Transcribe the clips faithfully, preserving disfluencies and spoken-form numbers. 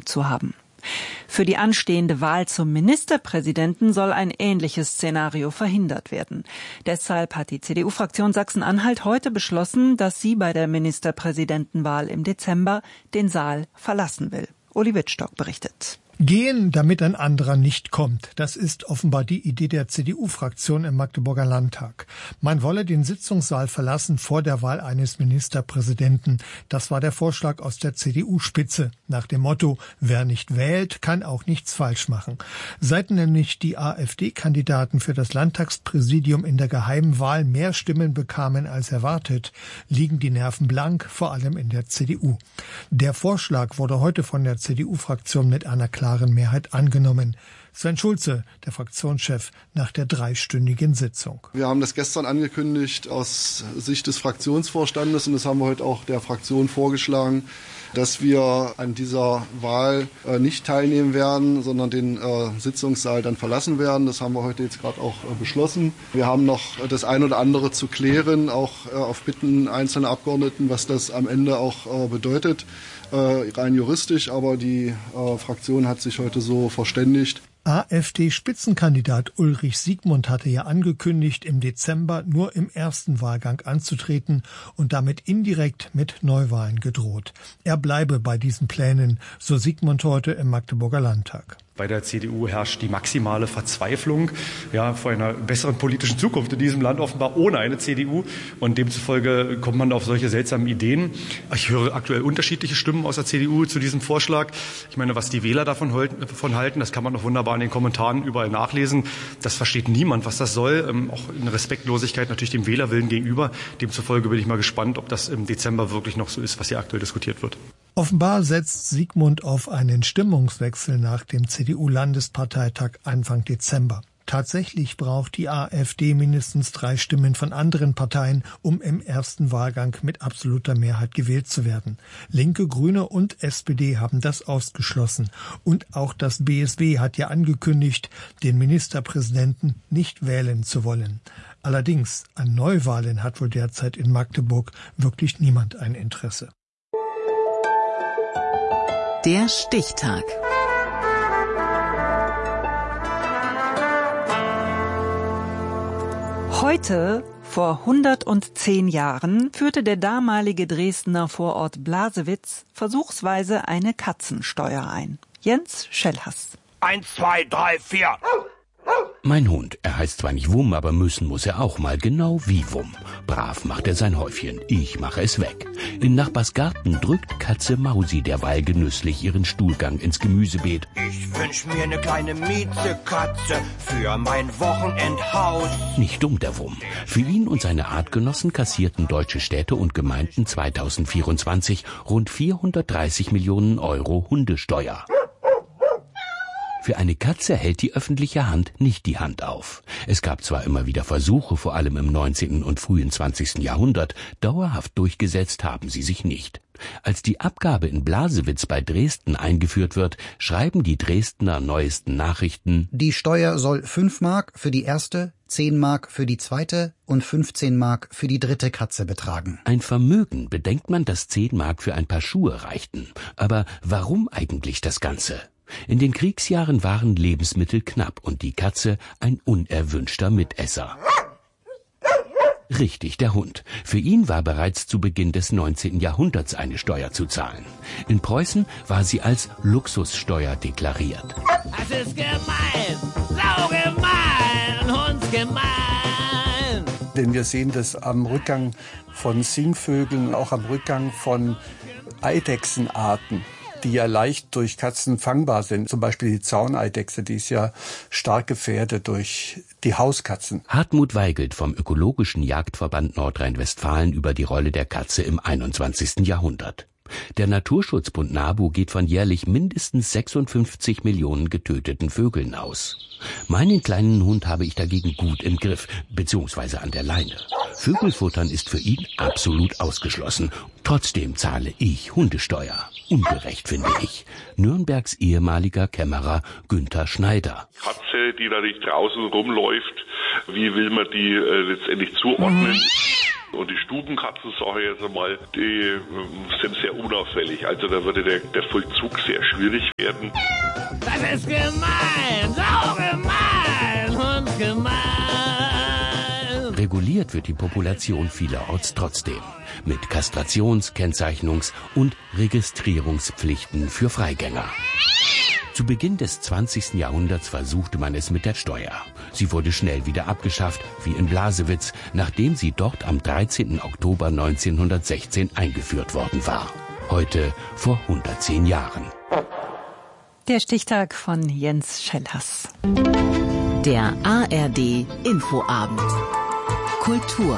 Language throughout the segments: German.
gegeben zu haben. Für die anstehende Wahl zum Ministerpräsidenten soll ein ähnliches Szenario verhindert werden. Deshalb hat die C D U-Fraktion Sachsen-Anhalt heute beschlossen, dass sie bei der Ministerpräsidentenwahl im Dezember den Saal verlassen will. Uli Wittstock berichtet. Gehen, damit ein anderer nicht kommt. Das ist offenbar die Idee der C D U-Fraktion im Magdeburger Landtag. Man wolle den Sitzungssaal verlassen vor der Wahl eines Ministerpräsidenten. Das war der Vorschlag aus der C D U-Spitze. Nach dem Motto, wer nicht wählt, kann auch nichts falsch machen. Seit nämlich die AfD-Kandidaten für das Landtagspräsidium in der geheimen Wahl mehr Stimmen bekamen als erwartet, liegen die Nerven blank, vor allem in der C D U. Der Vorschlag wurde heute von der C D U-Fraktion mit einer klaren Mehrheit angenommen. Sven Schulze, der Fraktionschef, nach der dreistündigen Sitzung. Wir haben das gestern angekündigt aus Sicht des Fraktionsvorstandes und das haben wir heute auch der Fraktion vorgeschlagen, dass wir an dieser Wahl äh, nicht teilnehmen werden, sondern den äh, Sitzungssaal dann verlassen werden. Das haben wir heute jetzt gerade auch äh, beschlossen. Wir haben noch das ein oder andere zu klären, auch äh, auf Bitten einzelner Abgeordneten, was das am Ende auch äh, bedeutet, äh, rein juristisch. Aber die äh, Fraktion hat sich heute so verständigt. AfD-Spitzenkandidat Ulrich Siegmund hatte ja angekündigt, im Dezember nur im ersten Wahlgang anzutreten und damit indirekt mit Neuwahlen gedroht. Er bleibe bei diesen Plänen, so Siegmund heute im Magdeburger Landtag. Bei der C D U herrscht die maximale Verzweiflung, ja, vor einer besseren politischen Zukunft in diesem Land, offenbar ohne eine C D U. Und demzufolge kommt man auf solche seltsamen Ideen. Ich höre aktuell unterschiedliche Stimmen aus der C D U zu diesem Vorschlag. Ich meine, was die Wähler davon halten, das kann man noch wunderbar in den Kommentaren überall nachlesen. Das versteht niemand, was das soll. Ähm, auch eine Respektlosigkeit natürlich dem Wählerwillen gegenüber. Demzufolge bin ich mal gespannt, ob das im Dezember wirklich noch so ist, was hier aktuell diskutiert wird. Offenbar setzt Siegmund auf einen Stimmungswechsel nach dem C D U-Landesparteitag Anfang Dezember. Tatsächlich braucht die AfD mindestens drei Stimmen von anderen Parteien, um im ersten Wahlgang mit absoluter Mehrheit gewählt zu werden. Linke, Grüne und S P D haben das ausgeschlossen. Und auch das B S W hat ja angekündigt, den Ministerpräsidenten nicht wählen zu wollen. Allerdings an Neuwahlen hat wohl derzeit in Magdeburg wirklich niemand ein Interesse. Der Stichtag. Heute, vor hundertzehn Jahren, führte der damalige Dresdner Vorort Blasewitz versuchsweise eine Katzensteuer ein. Jens Schellhass. Eins, zwei, drei, vier. Mein Hund, er heißt zwar nicht Wumm, aber müssen muss er auch mal, genau wie Wumm. Brav macht er sein Häufchen, ich mache es weg. In Nachbars Garten drückt Katze Mausi derweil genüsslich ihren Stuhlgang ins Gemüsebeet. Ich wünsch mir eine kleine Miezekatze für mein Wochenendhaus. Nicht dumm, der Wumm. Für ihn und seine Artgenossen kassierten deutsche Städte und Gemeinden zweitausendvierundzwanzig rund vierhundertdreißig Millionen Euro Hundesteuer. Für eine Katze hält die öffentliche Hand nicht die Hand auf. Es gab zwar immer wieder Versuche, vor allem im neunzehnten und frühen zwanzigsten Jahrhundert, dauerhaft durchgesetzt haben sie sich nicht. Als die Abgabe in Blasewitz bei Dresden eingeführt wird, schreiben die Dresdner Neuesten Nachrichten: Die Steuer soll fünf Mark für die erste, zehn Mark für die zweite und fünfzehn Mark für die dritte Katze betragen. Ein Vermögen, bedenkt man, dass zehn Mark für ein paar Schuhe reichten. Aber warum eigentlich das Ganze? In den Kriegsjahren waren Lebensmittel knapp und die Katze ein unerwünschter Mitesser. Richtig, der Hund. Für ihn war bereits zu Beginn des neunzehnten Jahrhunderts eine Steuer zu zahlen. In Preußen war sie als Luxussteuer deklariert. Das ist gemein, sau gemein, hundsgemein. Denn wir sehen das am Rückgang von Singvögeln, auch am Rückgang von Eidechsenarten, die ja leicht durch Katzen fangbar sind. Zum Beispiel die Zauneidechse, die ist ja stark gefährdet durch die Hauskatzen. Hartmut Weigelt vom Ökologischen Jagdverband Nordrhein-Westfalen über die Rolle der Katze im einundzwanzigsten Jahrhundert. Der Naturschutzbund NABU geht von jährlich mindestens sechsundfünfzig Millionen getöteten Vögeln aus. Meinen kleinen Hund habe ich dagegen gut im Griff, beziehungsweise an der Leine. Vögelfuttern ist für ihn absolut ausgeschlossen. Trotzdem zahle ich Hundesteuer. Ungerecht, finde ich. Nürnbergs ehemaliger Kämmerer Günther Schneider. Katze, die da nicht draußen rumläuft, wie will man die äh, letztendlich zuordnen? Und die Stubenkatzen, sage ich jetzt einmal, die sind sehr unauffällig. Also da würde der, der Vollzug sehr schwierig werden. Das ist gemein, sau gemein und gemein. Reguliert wird die Population vielerorts trotzdem. Mit Kastrations-, Kennzeichnungs- und Registrierungspflichten für Freigänger. Zu Beginn des zwanzigsten Jahrhunderts versuchte man es mit der Steuer. Sie wurde schnell wieder abgeschafft, wie in Blasewitz, nachdem sie dort am dreizehnten Oktober neunzehnhundertsechzehn eingeführt worden war. Heute vor hundertzehn Jahren. Der Stichtag von Jens Schellhass. Der A R D Infoabend. Kultur.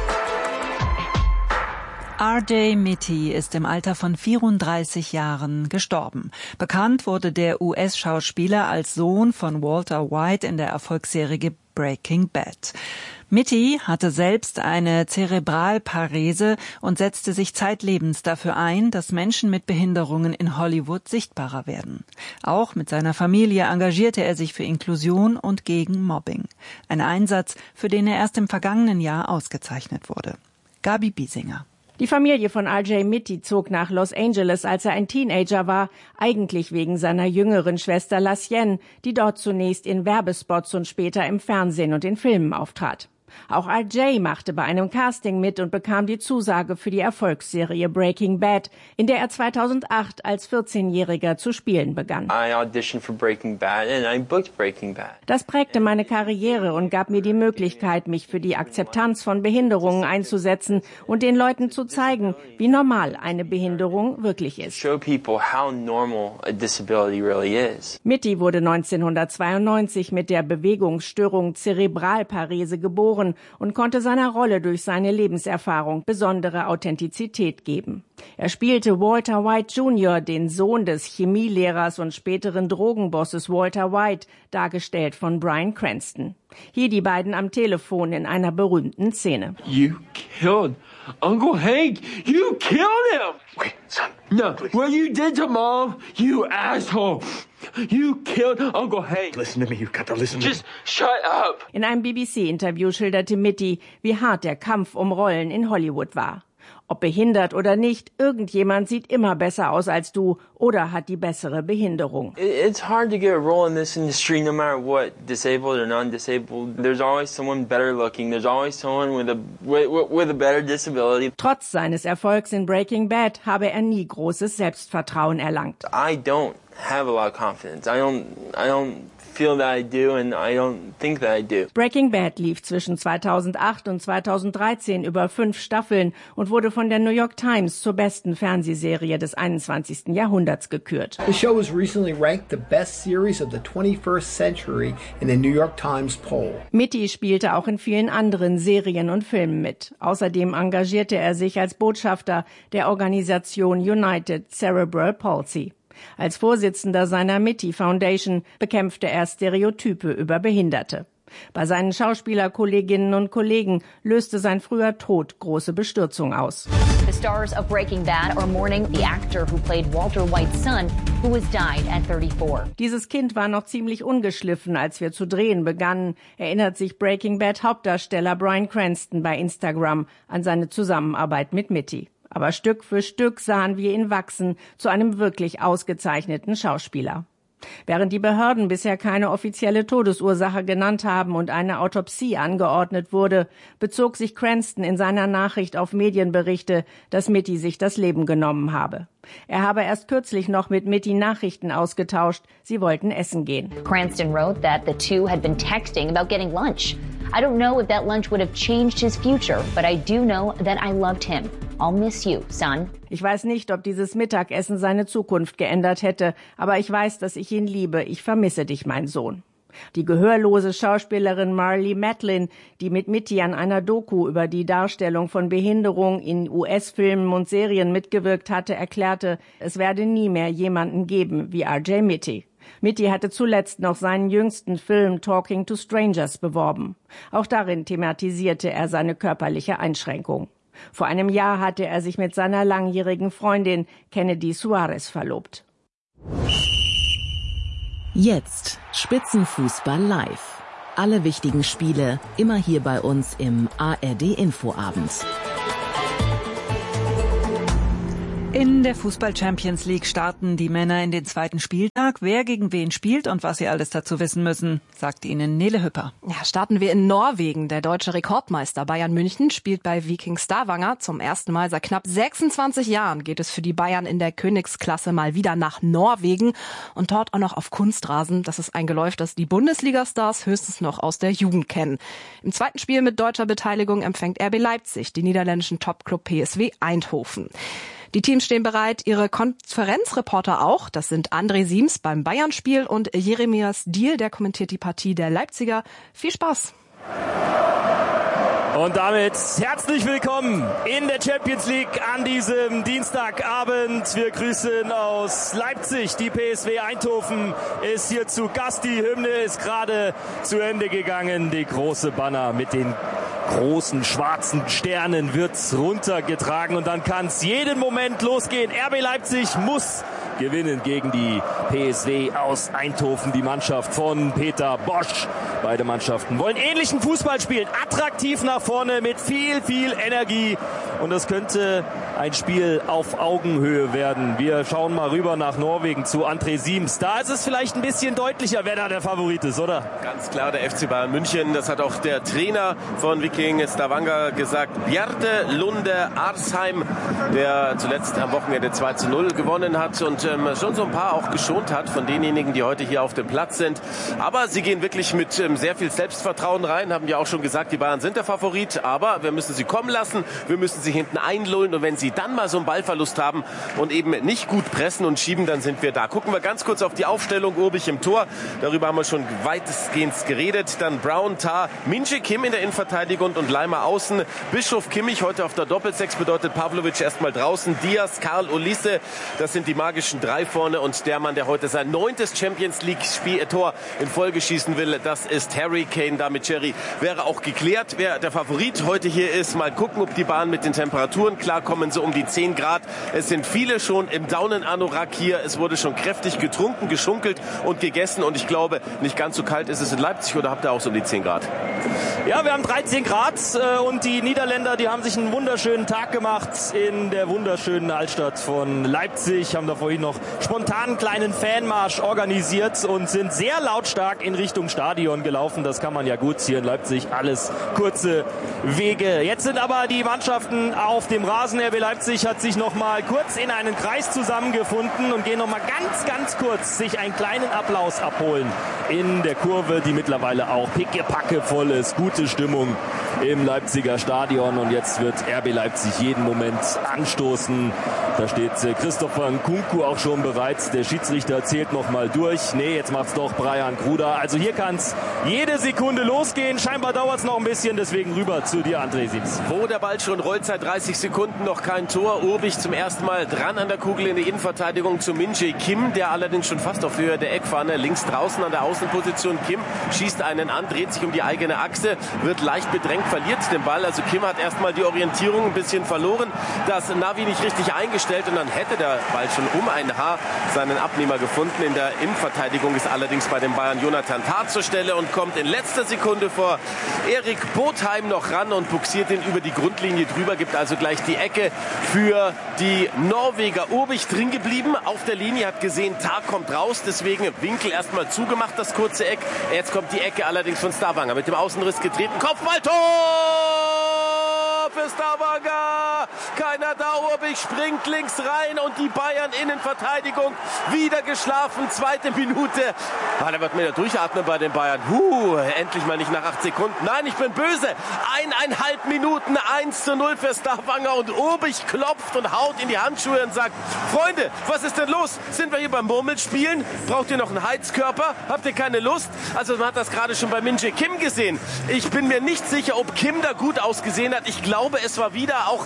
R J Mitte ist im Alter von vierunddreißig Jahren gestorben. Bekannt wurde der U S-Schauspieler als Sohn von Walter White in der Erfolgsserie Breaking Bad. Mitte hatte selbst eine Zerebralparese und setzte sich zeitlebens dafür ein, dass Menschen mit Behinderungen in Hollywood sichtbarer werden. Auch mit seiner Familie engagierte er sich für Inklusion und gegen Mobbing. Ein Einsatz, für den er erst im vergangenen Jahr ausgezeichnet wurde. Gabi Biesinger. Die Familie von R J Mitte zog nach Los Angeles, als er ein Teenager war, eigentlich wegen seiner jüngeren Schwester Lasien, die dort zunächst in Werbespots und später im Fernsehen und in Filmen auftrat. Auch R J machte bei einem Casting mit und bekam die Zusage für die Erfolgsserie Breaking Bad, in der er zweitausendacht als vierzehnjähriger zu spielen begann. I auditioned for Breaking Bad and I booked Breaking Bad. Das prägte meine Karriere und gab mir die Möglichkeit, mich für die Akzeptanz von Behinderungen einzusetzen und den Leuten zu zeigen, wie normal eine Behinderung wirklich ist. Show people how normal a disability really is. Mitte wurde neunzehnhundertzweiundneunzig mit der Bewegungsstörung Zerebralparese geboren und konnte seiner Rolle durch seine Lebenserfahrung besondere Authentizität geben. Er spielte Walter White Junior, den Sohn des Chemielehrers und späteren Drogenbosses Walter White, dargestellt von Bryan Cranston. Hier die beiden am Telefon in einer berühmten Szene. You killed Uncle Hank! You killed him! Wait, son. No, what you did to Mom, you asshole! You killed Uncle Hank! Listen to me, you've got to listen to me. Just shut up! In einem B B C-Interview schilderte Mitte, wie hart der Kampf um Rollen in Hollywood war. Ob behindert oder nicht, irgendjemand sieht immer besser aus als du oder hat die bessere Behinderung. It's hard to get a role in this industry no matter what, disabled or non-disabled. There's always someone better looking. There's always someone with a, with, with a better disability. Trotz seines Erfolgs in Breaking Bad habe er nie großes Selbstvertrauen erlangt. I don't have a lot of confidence. I don't, I don't feel that I do and I don't think that I do. Breaking Bad lief zwischen zweitausendacht und zweitausenddreizehn über fünf Staffeln und wurde von der New York Times zur besten Fernsehserie des einundzwanzigsten Jahrhunderts gekürt. The show was recently ranked the best series of the twenty-first century in the New York Times poll. Mitte spielte auch in vielen anderen Serien und Filmen mit. Außerdem engagierte er sich als Botschafter der Organisation United Cerebral Palsy. Als Vorsitzender seiner Mitte Foundation bekämpfte er Stereotype über Behinderte. Bei seinen Schauspielerkolleginnen und Kollegen löste sein früher Tod große Bestürzung aus. The stars of Breaking Bad are mourning the actor who played Walter White's son, who has died at thirty-four. Dieses Kind war noch ziemlich ungeschliffen, als wir zu drehen begannen, erinnert sich Breaking Bad Hauptdarsteller Bryan Cranston bei Instagram an seine Zusammenarbeit mit Mitte. Aber Stück für Stück sahen wir ihn wachsen zu einem wirklich ausgezeichneten Schauspieler. Während die Behörden bisher keine offizielle Todesursache genannt haben und eine Autopsie angeordnet wurde, bezog sich Cranston in seiner Nachricht auf Medienberichte, dass Mitte sich das Leben genommen habe. Er habe erst kürzlich noch mit Mitte Nachrichten ausgetauscht. Sie wollten essen gehen. Cranston wrote that the two had been texting about getting lunch. I don't know if that lunch would have changed his future, but I do know that I loved him. I'll miss you, son. Ich weiß nicht, ob dieses Mittagessen seine Zukunft geändert hätte, aber ich weiß, dass ich ihn liebe. Ich vermisse dich, mein Sohn. Die gehörlose Schauspielerin Marlee Matlin, die mit Mitte an einer Doku über die Darstellung von Behinderung in U S-Filmen und Serien mitgewirkt hatte, erklärte, es werde nie mehr jemanden geben wie R J Mitte. Mitte hatte zuletzt noch seinen jüngsten Film Talking to Strangers beworben. Auch darin thematisierte er seine körperliche Einschränkung. Vor einem Jahr hatte er sich mit seiner langjährigen Freundin Kennedy Suarez verlobt. Jetzt Spitzenfußball live. alle wichtigen Spiele immer hier bei uns im A R D Infoabend. In der Fußball-Champions League starten die Männer in den zweiten Spieltag. Wer gegen wen spielt und was sie alles dazu wissen müssen, sagt Ihnen Nele Hüpper. Ja, starten wir in Norwegen. Der deutsche Rekordmeister Bayern München spielt bei Viking Stavanger. Zum ersten Mal seit knapp sechsundzwanzig Jahren geht es für die Bayern in der Königsklasse mal wieder nach Norwegen und dort auch noch auf Kunstrasen. Das ist ein Geläuf, das die Bundesliga-Stars höchstens noch aus der Jugend kennen. Im zweiten Spiel mit deutscher Beteiligung empfängt R B Leipzig den niederländischen Topclub P S V Eindhoven. Die Teams stehen bereit, ihre Konferenzreporter auch. Das sind André Siems beim Bayern-Spiel und Jeremias Diel, der kommentiert die Partie der Leipziger. Viel Spaß! Und damit herzlich willkommen in der Champions League an diesem Dienstagabend. Wir grüßen aus Leipzig. Die P S V Eindhoven ist hier zu Gast. Die Hymne ist gerade zu Ende gegangen. Die große Banner mit den großen schwarzen Sternen wird runtergetragen und dann kann es jeden Moment losgehen. R B Leipzig muss gewinnen gegen die P S V aus Eindhoven, die Mannschaft von Peter Bosch. Beide Mannschaften wollen ähnlichen Fußball spielen, attraktiv nach vorne mit viel, viel Energie. Und das könnte ein Spiel auf Augenhöhe werden. Wir schauen mal rüber nach Norwegen zu André Siems. Da ist es vielleicht ein bisschen deutlicher, wer da der Favorit ist, oder? Ganz klar der F C Bayern München. Das hat auch der Trainer von Viking Stavanger gesagt. Bjarte Lunde Arsheim, der zuletzt am Wochenende zwei zu null gewonnen hat und ähm, schon so ein paar auch geschont hat von denjenigen, die heute hier auf dem Platz sind. Aber sie gehen wirklich mit ähm, sehr viel Selbstvertrauen rein. Haben ja auch schon gesagt, die Bayern sind der Favorit. Aber wir müssen sie kommen lassen. Wir müssen sie hinten einlullen. Und wenn sie dann mal so einen Ballverlust haben und eben nicht gut pressen und schieben, dann sind wir da. Gucken wir ganz kurz auf die Aufstellung. Urbich im Tor. Darüber haben wir schon weitestgehend geredet. Dann Brown, Tah, Min-Jae Kim in der Innenverteidigung und Leimer außen. Bischof Kimmich heute auf der Doppelsechs bedeutet Pavlovic erstmal draußen. Diaz, Karl, Olise. Das sind die magischen drei vorne. Und der Mann, der heute sein neuntes Champions League-Tor in Folge schießen will, das ist Harry Kane. Damit, Jerry, wäre auch geklärt, wer der Favorit heute hier ist. Mal gucken, ob die Bahn mit den Temperaturen klarkommen, so um die zehn Grad. Es sind viele schon im Daunenanorak hier. Es wurde schon kräftig getrunken, geschunkelt und gegessen. Und ich glaube, nicht ganz so kalt ist es in Leipzig. Oder habt ihr auch so um die zehn Grad? Ja, wir haben dreizehn Grad und die Niederländer, die haben sich einen wunderschönen Tag gemacht in der wunderschönen Altstadt von Leipzig. Haben da vorhin noch spontan einen kleinen Fanmarsch organisiert und sind sehr lautstark in Richtung Stadion gelaufen. Das kann man ja gut hier in Leipzig. Alles kurze Wege. Jetzt sind aber die Mannschaften auf dem Rasen. R B Leipzig hat sich noch mal kurz in einen Kreis zusammengefunden und gehen noch mal ganz, ganz kurz sich einen kleinen Applaus abholen in der Kurve, die mittlerweile auch pickepacke voll ist. Gute Stimmung im Leipziger Stadion und jetzt wird R B Leipzig jeden Moment anstoßen. Da steht Christopher Nkunku auch schon bereit. Der Schiedsrichter zählt noch mal durch. Nee, jetzt macht's doch Brian Kruder. Also hier kann's jede Sekunde losgehen. Scheinbar dauert's noch ein bisschen, deswegen rüber zu dir, André Siems. Wo der Ball schon rollt, seit dreißig Sekunden noch kein Tor. Urbich zum ersten Mal dran an der Kugel in der Innenverteidigung zu Min-Jae Kim, der allerdings schon fast auf Höhe der Eckfahne links draußen an der Außenposition. Kim schießt einen an, dreht sich um die eigene Achse, wird leicht bedrängt, verliert den Ball. Also Kim hat erstmal die Orientierung ein bisschen verloren, das Navi nicht richtig eingestellt und dann hätte der Ball schon um ein Haar seinen Abnehmer gefunden. In der Innenverteidigung ist allerdings bei den Bayern Jonathan Tah zur Stelle und kommt in letzter Sekunde vor Erik Botheim noch ran und buxiert ihn über die Grundlinie drüber, gibt also gleich die Ecke für die Norweger. Urbich drin geblieben auf der Linie, hat gesehen, Tah kommt raus, deswegen Winkel erstmal zugemacht, das kurze Eck. Jetzt kommt die Ecke allerdings von Stavanger mit dem Außenriss getreten. Kopfballtor für Stavanger! Keiner da, Urbich springt links rein und die Bayern Innenverteidigung wieder geschlafen. Zweite Minute. Ah, da wird man ja durchatmen bei den Bayern. Huh, endlich mal nicht nach acht Sekunden. Nein, ich bin böse. Eineinhalb Minuten, eins zu null für Stavanger und Urbich klopft und haut in die Handschuhe und sagt, Freunde, was ist denn los? Sind wir hier beim Murmelspielen? Braucht ihr noch einen Heizkörper? Habt ihr keine Lust? Also man hat das gerade schon bei Min-Jae Kim gesehen. Ich bin mir nicht sicher, ob Kim da gut ausgesehen hat. Ich glaube, es war wieder, auch als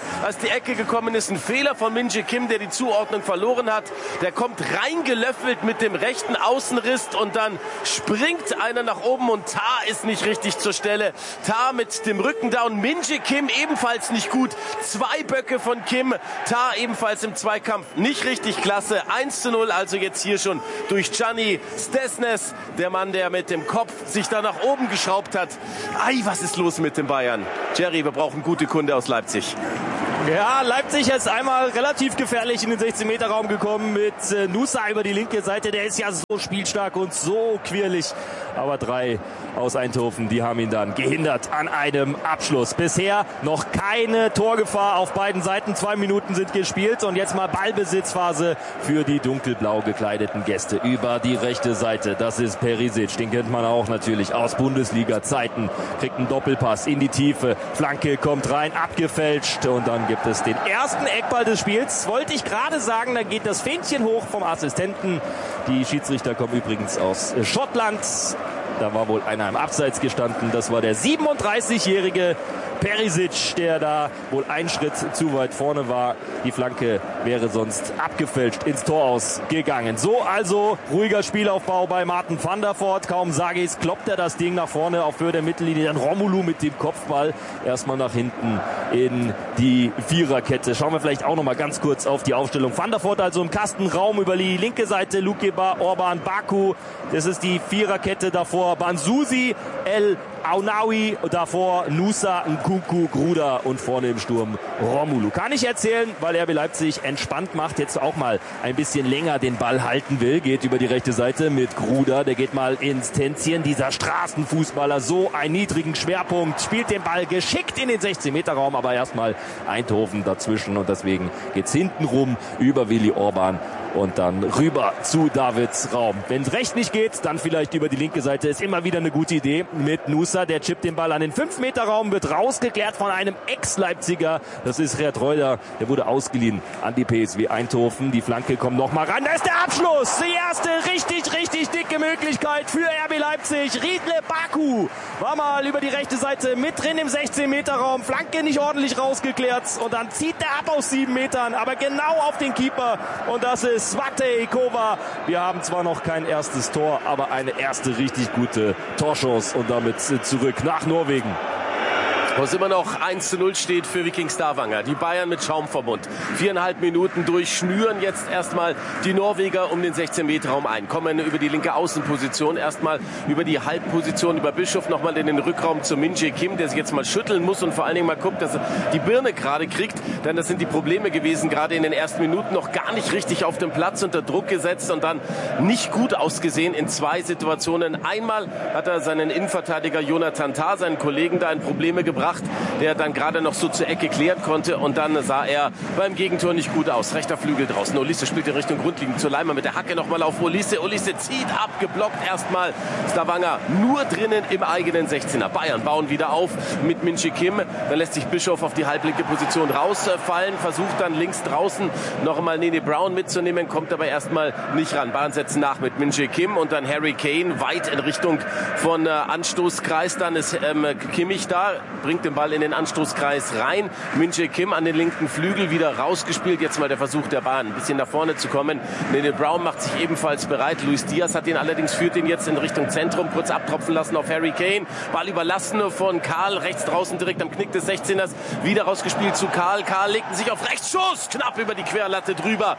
die Ecke gekommen ist. Ein Fehler von Min-Jae Kim, der die Zuordnung verloren hat. Der kommt reingelöffelt mit dem rechten Außenriss und dann springt einer nach oben und Ta ist nicht richtig zur Stelle. Ta mit dem Rücken da und Min-Jae Kim ebenfalls nicht gut. Zwei Böcke von Kim, Ta ebenfalls im Zweikampf nicht richtig klasse. eins zu null, also jetzt hier schon durch Gianni Stensnes, der Mann, der mit dem Kopf sich da nach oben geschraubt hat. Ei, was ist los mit den Bayern? Jerry, wir brauchen gute Kunde aus Leipzig. Ja, Leipzig ist einmal relativ gefährlich in den sechzehn Meter Raum gekommen mit äh, Nusa über die linke Seite. Der ist ja so spielstark und so quirlig. Aber drei aus Eindhoven, die haben ihn dann gehindert an einem Abschluss. Bisher noch keine Torgefahr auf beiden Seiten. Zwei Minuten sind gespielt und jetzt mal Ballbesitzphase für die dunkelblau gekleideten Gäste über die rechte Seite. Das ist Perisic, den kennt man auch natürlich aus Bundesliga-Zeiten. Kriegt einen Doppelpass in die Tiefe. Flanke kommt rein, abgefälscht und dann gibt es den ersten Eckball des Spiels. Wollte ich gerade sagen, da geht das Fähnchen hoch vom Assistenten. Die Schiedsrichter kommen übrigens aus Schottland. Da war wohl einer im Abseits gestanden. Das war der siebenunddreißigjährige Perisic, der da wohl einen Schritt zu weit vorne war. Die Flanke wäre sonst abgefälscht ins Tor ausgegangen. So also ruhiger Spielaufbau bei Martin van der Voort. Kaum sage ich's, kloppt er das Ding nach vorne auf Höhe der Mittellinie. Dann Romelu mit dem Kopfball erstmal nach hinten in die Viererkette. Schauen wir vielleicht auch noch mal ganz kurz auf die Aufstellung. Van der Voort also im Kastenraum über die linke Seite. Lukeba, Orban, Baku. Das ist die Viererkette davor. Banzusi, El Aunawi, davor Nusa, Nkunku, Gruda und vorne im Sturm Romelu. Kann ich erzählen, weil R B Leipzig entspannt macht, jetzt auch mal ein bisschen länger den Ball halten will, geht über die rechte Seite mit Gruda, der geht mal ins Tänzchen, dieser Straßenfußballer, so einen niedrigen Schwerpunkt, spielt den Ball geschickt in den sechzehn Meter Raum, aber erstmal Eindhoven dazwischen und deswegen geht's hinten rum über Willi Orban und dann rüber zu Davids Raum. Wenn es rechts nicht geht, dann vielleicht über die linke Seite, ist immer wieder eine gute Idee mit Nusa. Der chippt den Ball an den fünf Meter Raum, wird rausgeklärt von einem Ex-Leipziger. Das ist Gerd Reuter, der wurde ausgeliehen an die P S V Eindhoven. Die Flanke kommt nochmal ran. Da ist der Abschluss. Die erste richtig, richtig dicke Möglichkeit für R B Leipzig. Riedle Baku war mal über die rechte Seite mit drin im sechzehn Meter Raum. Flanke nicht ordentlich rausgeklärt und dann zieht er ab aus sieben Metern, aber genau auf den Keeper. Und das ist Svante Kova. Wir haben zwar noch kein erstes Tor, aber eine erste richtig gute Torchance und damit zurück nach Norwegen. Wo es immer noch eins zu null steht für Viking Stavanger. Die Bayern mit Schaumverbund. Viereinhalb Minuten durchschnüren jetzt erstmal die Norweger um den sechzehn Meter Raum ein. Kommen über die linke Außenposition, erstmal über die Halbposition, über Bischof nochmal in den Rückraum zu Min-Jae Kim, der sich jetzt mal schütteln muss und vor allen Dingen mal guckt, dass er die Birne gerade kriegt. Denn das sind die Probleme gewesen, gerade in den ersten Minuten noch gar nicht richtig auf dem Platz unter Druck gesetzt und dann nicht gut ausgesehen in zwei Situationen. Einmal hat er seinen Innenverteidiger Jonathan Tah, seinen Kollegen, da in Probleme gebracht, der dann gerade noch so zur Ecke klären konnte und dann sah er beim Gegentor nicht gut aus. Rechter Flügel draußen. Olise spielt in Richtung Grundlinie zu Leimer mit der Hacke nochmal auf Olise. Olise zieht ab, geblockt erstmal. Stavanger nur drinnen im eigenen sechzehner. Bayern bauen wieder auf mit Min-Jae Kim. Dann lässt sich Bischof auf die halblinke Position rausfallen, versucht dann links draußen noch einmal Nene Brown mitzunehmen, kommt aber erstmal nicht ran. Bayern setzen nach mit Min-Jae Kim und dann Harry Kane weit in Richtung von äh, Anstoßkreis. Dann ist ähm, Kimmich da, bringt den Ball in den Anstoßkreis rein. Min-Jae Kim an den linken Flügel wieder rausgespielt. Jetzt mal der Versuch der Bahn, ein bisschen nach vorne zu kommen. Nene Brown macht sich ebenfalls bereit. Luis Diaz hat ihn allerdings, führt ihn jetzt in Richtung Zentrum, kurz abtropfen lassen auf Harry Kane. Ball überlassen von Karl, rechts draußen direkt am Knick des sechzehners. Wieder rausgespielt zu Karl. Karl legten sich auf rechts, Schuss, knapp über die Querlatte drüber.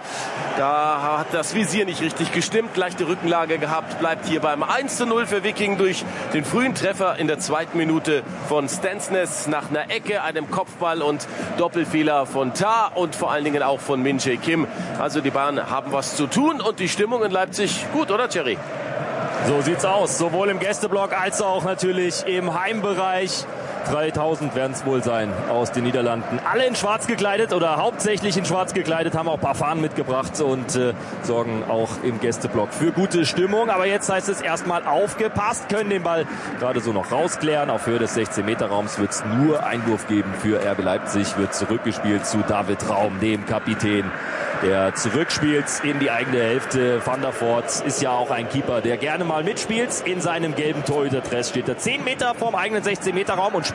Da hat das Visier nicht richtig gestimmt, leichte Rückenlage gehabt, bleibt hier beim eins zu null für Viking durch den frühen Treffer in der zweiten Minute von Stensnes nach einer Ecke, einem Kopfball und Doppelfehler von Tah und vor allen Dingen auch von Min-Jae Kim. Also die Bayern haben was zu tun und die Stimmung in Leipzig gut, oder Thierry? So sieht's aus, sowohl im Gästeblock als auch natürlich im Heimbereich. dreitausend werden es wohl sein aus den Niederlanden. Alle in schwarz gekleidet oder hauptsächlich in schwarz gekleidet, haben auch ein paar Fahnen mitgebracht und äh, sorgen auch im Gästeblock für gute Stimmung. Aber jetzt heißt es erstmal aufgepasst, können den Ball gerade so noch rausklären. Auf Höhe des sechzehn Meter Raums wird es nur Einwurf geben für R B Leipzig. Wird zurückgespielt zu David Raum, dem Kapitän, der zurückspielt in die eigene Hälfte. Van der Voort ist ja auch ein Keeper, der gerne mal mitspielt. In seinem gelben Torhüterdress steht er zehn Meter vorm eigenen sechzehn Meter Raum und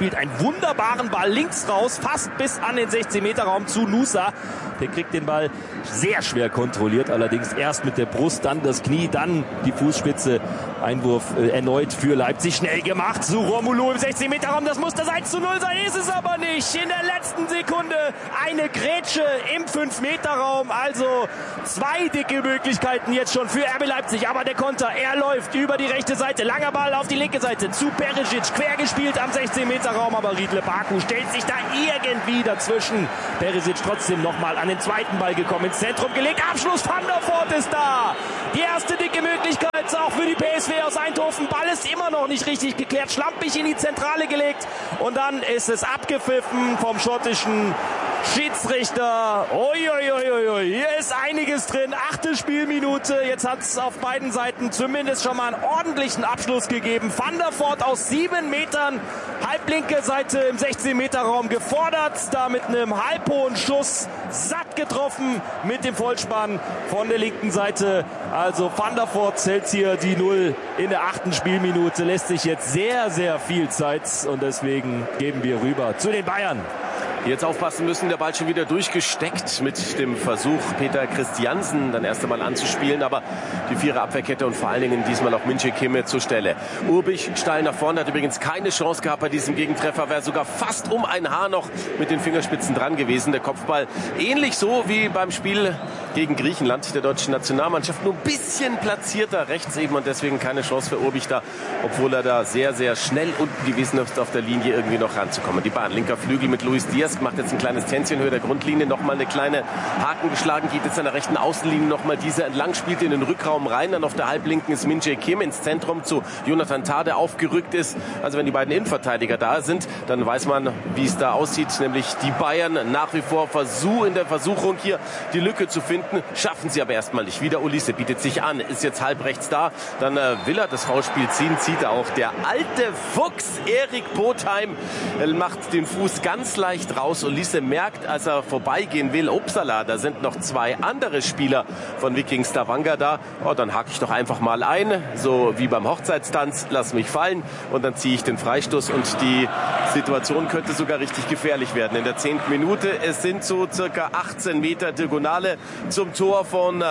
spielt einen wunderbaren Ball links raus, fast bis an den sechzehn Meter Raum zu Nusa. Der kriegt den Ball sehr schwer kontrolliert, allerdings erst mit der Brust, dann das Knie, dann die Fußspitze. Einwurf äh, erneut für Leipzig, schnell gemacht zu Romulu im sechzehn Meter Raum. Das muss das eins zu null sein, ist es aber nicht. In der letzten Sekunde eine Grätsche im fünf Meter Raum. Also zwei dicke Möglichkeiten jetzt schon für R B Leipzig. Aber der Konter, er läuft über die rechte Seite. Langer Ball auf die linke Seite zu Perisic. Quer gespielt am sechzehn Meter Raum. Aber Riedle Baku stellt sich da irgendwie dazwischen. Perisic trotzdem nochmal an den zweiten Ball gekommen, ins Zentrum gelegt. Abschluss, Van der Voort ist da. Die erste dicke Möglichkeit auch für die P S V aus Eindhoven. Ball ist immer noch nicht richtig geklärt. Schlampig in die Zentrale gelegt. Und dann ist es abgepfiffen vom schottischen Schiedsrichter. Uiuiuiui, hier ist einiges drin. Achte Spielminute. Jetzt hat es auf beiden Seiten zumindest schon mal einen ordentlichen Abschluss gegeben. Van der Voort aus sieben Metern, halblinke Seite im sechzehn Meter Raum gefordert. Da mit einem halbhohen Schuss satt getroffen mit dem Vollspann von der linken Seite. Also Van der Voort zählt hier die Null in der achten Spielminute. Lässt sich jetzt sehr, sehr viel Zeit und deswegen geben wir rüber zu den Bayern. Jetzt aufpassen müssen, der Ball schon wieder durchgesteckt mit dem Versuch, Peter Christiansen dann erst einmal anzuspielen, aber die Vierer Abwehrkette und vor allen Dingen diesmal auch Min-Jae Kim zur Stelle. Urbich steil nach vorne, hat übrigens keine Chance gehabt bei diesem Gegentreffer, wäre sogar fast um ein Haar noch mit den Fingerspitzen dran gewesen. Der Kopfball ähnlich so wie beim Spiel gegen Griechenland der deutschen Nationalmannschaft, nur ein bisschen platzierter rechts eben und deswegen keine Chance für Urbich da, obwohl er da sehr, sehr schnell unten gewesen ist, auf der Linie irgendwie noch ranzukommen. Die Bahn, linker Flügel mit Luis Diaz, macht jetzt ein kleines Tänzchen Höhe der Grundlinie, nochmal eine kleine Haken geschlagen, geht jetzt an der rechten Außenlinie nochmal diese entlang, spielt in den Rückraum rein, dann auf der halblinken ist Min-Jae Kim ins Zentrum zu Jonathan Tah, der aufgerückt ist. Also wenn die beiden Innenverteidiger da sind, dann weiß man, wie es da aussieht, nämlich die Bayern nach wie vor Versuch in der Versuchung hier die Lücke zu finden, schaffen sie aber erstmal nicht. Wieder Olise bietet sich an, ist jetzt halb rechts da, dann äh, will er das Foulspiel ziehen, zieht er auch. Der alte Fuchs Erik Botheim macht den Fuß ganz leicht raus. Olise merkt, als er vorbeigehen will, upsala, da sind noch zwei andere Spieler von Viking Stavanger da. Oh, dann hake ich doch einfach mal ein, so wie beim Hochzeitstanz, lass mich fallen und dann ziehe ich den Freistoß und die Situation könnte sogar richtig gefährlich werden. In der zehnten Minute, es sind so circa achtzehn Meter Diagonale zum Tor von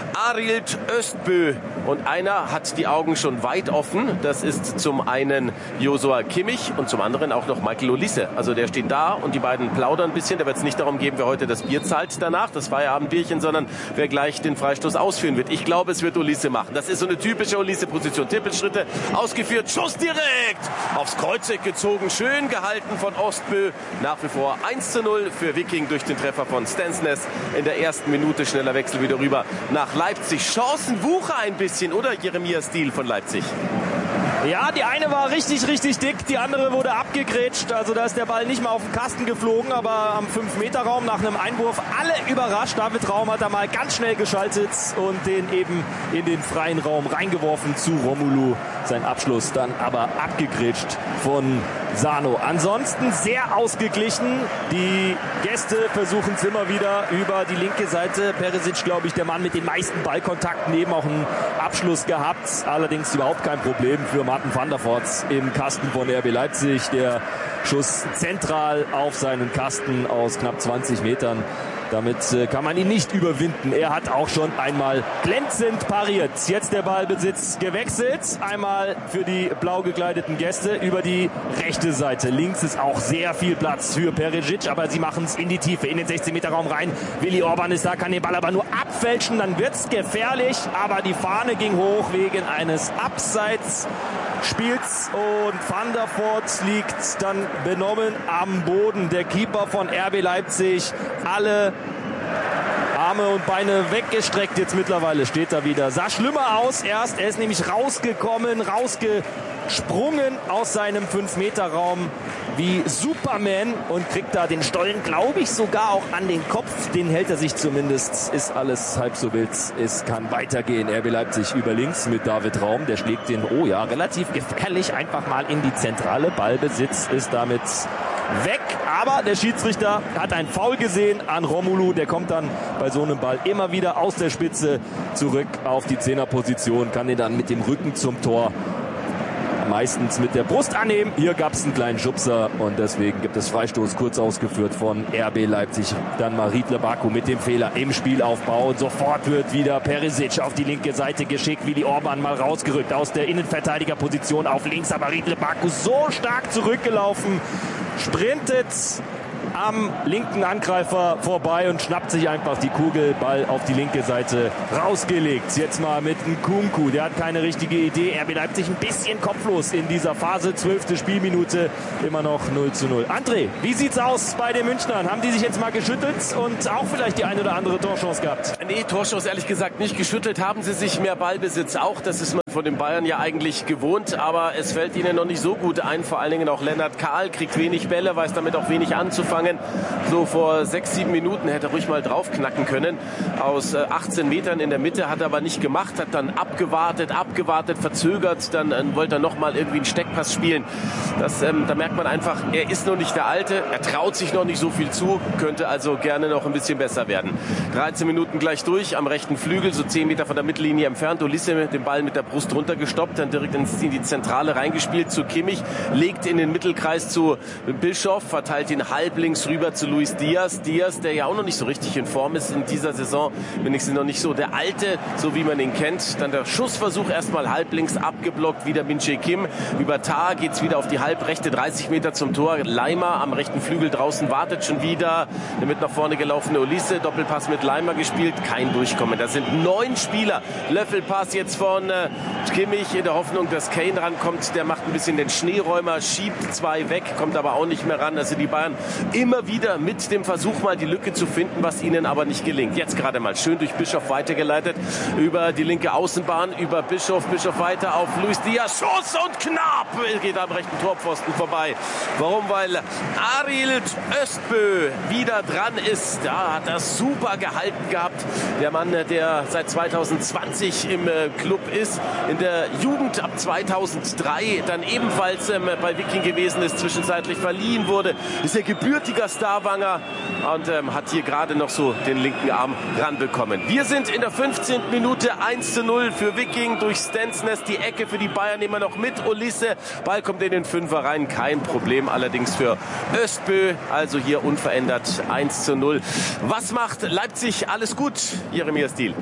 Arild Östbö und einer hat die Augen schon weit offen. Das ist zum einen Josua Kimmich und zum anderen auch noch Michael Olise. Also der steht da und die beiden plaudern ein bisschen. Da wird es nicht darum gehen, wer heute das Bier zahlt danach, das Feierabendbierchen, sondern wer gleich den Freistoß ausführen wird. Ich glaube, es wird Olise machen. Das ist so eine typische Olise-Position. Tippelschritte ausgeführt, Schuss direkt aufs Kreuzeck gezogen, schön gehalten von Ostbö. Nach wie vor eins zu null für Viking durch den Treffer von Stensnes in der ersten Minute. Schneller Wechsel wieder rüber nach Leipzig. Chancenwucher ein bisschen, oder Jeremia Stiel von Leipzig? Ja, die eine war richtig, richtig dick, die andere wurde abgegrätscht. Also da ist der Ball nicht mal auf den Kasten geflogen, aber am fünf Meter Raum nach einem Einwurf alle überrascht. David Raum hat da mal ganz schnell geschaltet und den eben in den freien Raum reingeworfen zu Romulu. Sein Abschluss dann aber abgegrätscht von Sano. Ansonsten sehr ausgeglichen. Die Gäste versuchen es immer wieder über die linke Seite. Perisic, glaube ich, der Mann mit den meisten Ballkontakten, eben auch einen Abschluss gehabt. Allerdings überhaupt kein Problem für Martin van der Voort im Kasten von R B Leipzig. Der Schuss zentral auf seinen Kasten aus knapp zwanzig Metern. Damit äh, kann man ihn nicht überwinden. Er hat auch schon einmal glänzend pariert. Jetzt der Ballbesitz gewechselt. Einmal für die blau gekleideten Gäste über die rechte Seite. Links ist auch sehr viel Platz für Perisic, aber sie machen es in die Tiefe, in den sechzehn Meter Raum rein. Willi Orban ist da, kann den Ball aber nur abfälschen. Dann wird's gefährlich, aber die Fahne ging hoch wegen eines Abseits. Spiels und Van der Voort liegt dann benommen am Boden. Der Keeper von R B Leipzig, alle Arme und Beine weggestreckt jetzt mittlerweile, steht da wieder. Sah schlimmer aus erst, er ist nämlich rausgekommen, rausgesprungen aus seinem fünf Meter Raum wie Superman und kriegt da den Stollen, glaube ich, sogar auch an den Kopf. Den hält er sich zumindest. Ist alles halb so wild. Es kann weitergehen. R B Leipzig über links mit David Raum. Der schlägt den, oh ja, relativ gefährlich einfach mal in die Zentrale. Ballbesitz ist damit weg. Aber der Schiedsrichter hat ein Foul gesehen an Romulu. Der kommt dann bei so einem Ball immer wieder aus der Spitze zurück auf die Zehnerposition. Kann den dann mit dem Rücken zum Tor meistens mit der Brust annehmen. Hier gab es einen kleinen Schubser und deswegen gibt es Freistoß, kurz ausgeführt von R B Leipzig. Dann mal Riedle Baku mit dem Fehler im Spielaufbau und sofort wird wieder Perisic auf die linke Seite geschickt. Willi Orban mal rausgerückt aus der Innenverteidigerposition auf links, aber Riedle Baku so stark zurückgelaufen, sprintet am linken Angreifer vorbei und schnappt sich einfach die Kugel, Ball auf die linke Seite rausgelegt. Jetzt mal mit Nkunku, der hat keine richtige Idee. R B Leipzig ein bisschen kopflos in dieser Phase, zwölfte Spielminute, immer noch null zu null. André, wie sieht's aus bei den Münchnern? Haben die sich jetzt mal geschüttelt und auch vielleicht die eine oder andere Torchance gehabt? Nee, Torchance ehrlich gesagt nicht geschüttelt. Haben sie sich mehr Ballbesitz auch, das ist man von den Bayern ja eigentlich gewohnt, aber es fällt ihnen noch nicht so gut ein. Vor allen Dingen auch Lennart Kahl kriegt wenig Bälle, weiß damit auch wenig anzufangen. So vor sechs, sieben Minuten hätte er ruhig mal draufknacken können. Aus achtzehn Metern in der Mitte, hat er aber nicht gemacht, hat dann abgewartet, abgewartet, verzögert, dann äh, wollte er nochmal irgendwie einen Steckpass spielen. Das, ähm, da merkt man einfach, er ist noch nicht der Alte, er traut sich noch nicht so viel zu, könnte also gerne noch ein bisschen besser werden. dreizehn Minuten gleich durch, am rechten Flügel, so zehn Meter von der Mittellinie entfernt. Ulisse mit dem Ball mit der Brust runtergestoppt, dann direkt in die Zentrale reingespielt zu Kimmich, legt in den Mittelkreis zu Bischof, verteilt ihn halblinks rüber zu Luis Diaz. Diaz, der ja auch noch nicht so richtig in Form ist in dieser Saison, wenigstens noch nicht so der Alte, so wie man ihn kennt. Dann der Schussversuch erstmal halblinks abgeblockt, wieder Min-Jae Kim. Über Tar geht's wieder auf die halbrechte, dreißig Meter zum Tor. Leimer am rechten Flügel draußen wartet schon wieder. Der mit nach vorne gelaufene Ulisse, Doppelpass mit Leimer gespielt, kein Durchkommen. Da sind neun Spieler. Löffelpass jetzt von äh, Kimmich in der Hoffnung, dass Kane rankommt. Der macht ein bisschen den Schneeräumer, schiebt zwei weg, kommt aber auch nicht mehr ran. Also die Bayern immer wieder mit dem Versuch, mal die Lücke zu finden, was ihnen aber nicht gelingt. Jetzt gerade mal schön durch Bischof weitergeleitet, über die linke Außenbahn, über Bischof, Bischof weiter auf Luis Diaz, Schuss und knapp, geht am rechten Torpfosten vorbei. Warum? Weil Arild Özbö wieder dran ist. Da hat er super gehalten gehabt. Der Mann, der seit zweitausendzwanzig im Club ist, in der Jugend ab zweitausenddrei dann ebenfalls ähm, bei Wiking gewesen ist, zwischenzeitlich verliehen wurde, ist der gebürtiger Starwanger und ähm, hat hier gerade noch so den linken Arm ranbekommen. Wir sind in der fünfzehnten Minute, eins zu null für Wiking durch Stensnes, die Ecke für die Bayern immer noch mit Ulisse, Ball kommt in den Fünfer rein, kein Problem allerdings für Özbö, also hier unverändert eins zu null. Was macht Leipzig alles gut, Jeremia Stiel?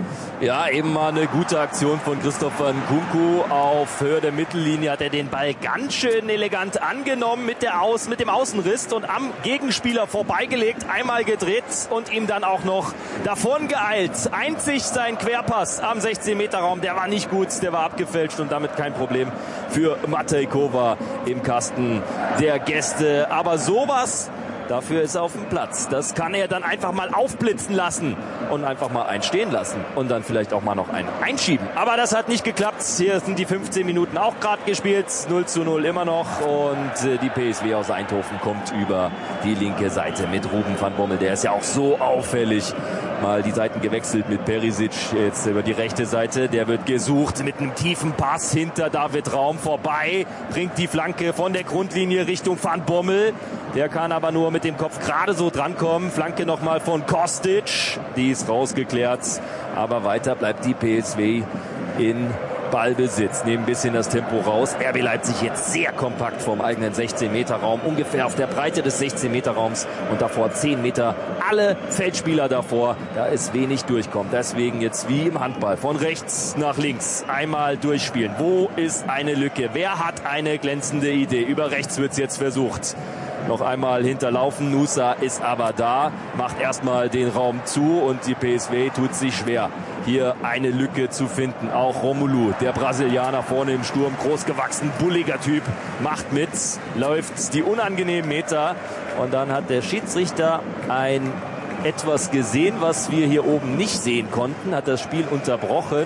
Ja, eben mal eine gute Aktion von Christopher Nkunku. Auf Höhe der Mittellinie hat er den Ball ganz schön elegant angenommen mit, der Aus, mit dem Außenriss und am Gegenspieler vorbeigelegt, einmal gedreht und ihm dann auch noch davon geeilt. Einzig sein Querpass am sechzehn Meter Raum, der war nicht gut, der war abgefälscht und damit kein Problem für Matej Kova im Kasten der Gäste. Aber sowas, dafür ist er auf dem Platz. Das kann er dann einfach mal aufblitzen lassen und einfach mal einen stehen lassen und dann vielleicht auch mal noch einen einschieben. Aber das hat nicht geklappt. Hier sind die fünfzehn Minuten auch gerade gespielt. null zu null immer noch und die P S V aus Eindhoven kommt über die linke Seite mit Ruben van Bommel. Der ist ja auch so auffällig. Mal die Seiten gewechselt mit Perisic jetzt über die rechte Seite. Der wird gesucht mit einem tiefen Pass hinter David Raum vorbei. Bringt die Flanke von der Grundlinie Richtung Van Bommel. Der kann aber nur mit dem Kopf gerade so drankommen. Flanke nochmal von Kostic. Die ist rausgeklärt. Aber weiter bleibt die P S V in Ballbesitz. Nehmen ein bisschen das Tempo raus. R B Leipzig jetzt sehr kompakt vom eigenen sechzehn Meter Raum. Ungefähr auf der Breite des sechzehn Meter Raums. Und davor zehn Meter. Alle Feldspieler davor. Da ist wenig durchkommt. Deswegen jetzt wie im Handball. Von rechts nach links. Einmal durchspielen. Wo ist eine Lücke? Wer hat eine glänzende Idee? Über rechts wird es jetzt versucht. Noch einmal hinterlaufen. Nusa ist aber da, macht erstmal den Raum zu und die P S V tut sich schwer, hier eine Lücke zu finden. Auch Romelu, der Brasilianer vorne im Sturm, großgewachsen, bulliger Typ, macht mit, läuft die unangenehmen Meter und dann hat der Schiedsrichter ein etwas gesehen, was wir hier oben nicht sehen konnten, hat das Spiel unterbrochen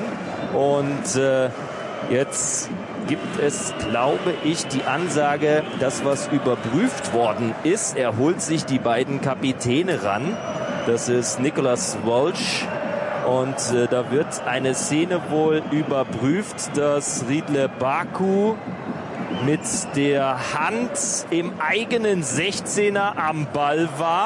und äh, jetzt gibt es, glaube ich, die Ansage, dass was überprüft worden ist. Er holt sich die beiden Kapitäne ran. Das ist Nicolas Walsh. Und äh, da wird eine Szene wohl überprüft, dass Riedle Baku mit der Hand im eigenen sechzehner am Ball war.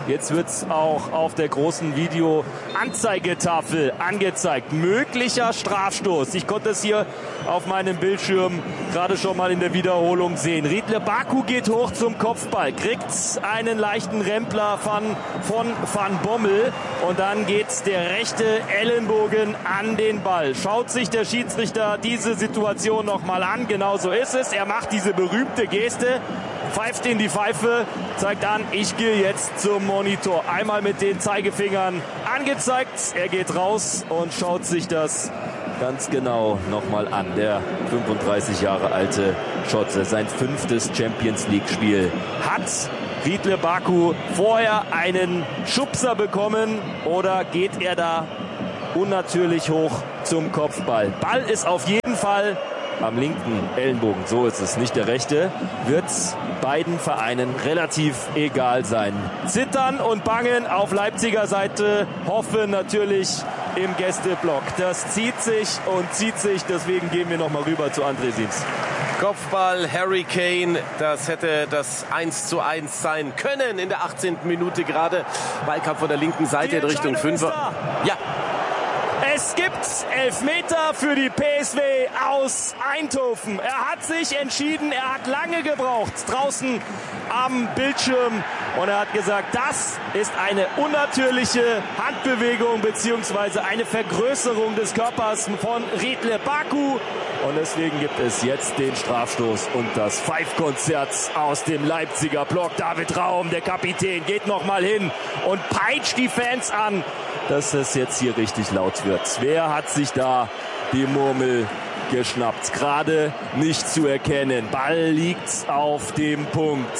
Jetzt wird's auch auf der großen Video-Anzeigetafel angezeigt. Möglicher Strafstoß. Ich konnte es hier auf meinem Bildschirm gerade schon mal in der Wiederholung sehen. Riedle Baku geht hoch zum Kopfball, kriegt einen leichten Rempler von, von Van Bommel und dann geht der rechte Ellenbogen an den Ball. Schaut sich der Schiedsrichter diese Situation nochmal an. Genau so ist es. Er macht diese berühmte Geste, pfeift in die Pfeife, zeigt an, ich gehe jetzt zum Monitor. Einmal mit den Zeigefingern angezeigt. Er geht raus und schaut sich das ganz genau nochmal an. Der fünfunddreißig Jahre alte Schotte, sein fünftes Champions-League-Spiel. Hat Riedle Baku vorher einen Schubser bekommen oder geht er da unnatürlich hoch zum Kopfball? Ball ist auf jeden Fall am linken Ellenbogen, so ist es, nicht der rechte, wird beiden Vereinen relativ egal sein. Zittern und bangen auf Leipziger Seite, hoffen natürlich im Gästeblock. Das zieht sich und zieht sich, deswegen gehen wir nochmal rüber zu André Sims. Kopfball, Harry Kane, das hätte das eins zu eins sein können in der achtzehnten Minute gerade. Ballkampf von der linken Seite in Richtung Fünfer. Ja. Es gibt Elfmeter für die P S V aus Eindhoven. Er hat sich entschieden, er hat lange gebraucht draußen am Bildschirm und er hat gesagt, das ist eine unnatürliche Handbewegung bzw. eine Vergrößerung des Körpers von Riedle Baku und deswegen gibt es jetzt den Strafstoß und das Pfeifkonzert aus dem Leipziger Block. David Raum, der Kapitän, geht nochmal hin und peitscht die Fans an, dass es jetzt hier richtig laut wird. Wer hat sich da die Murmel geschnappt? Gerade nicht zu erkennen. Ball liegt auf dem Punkt.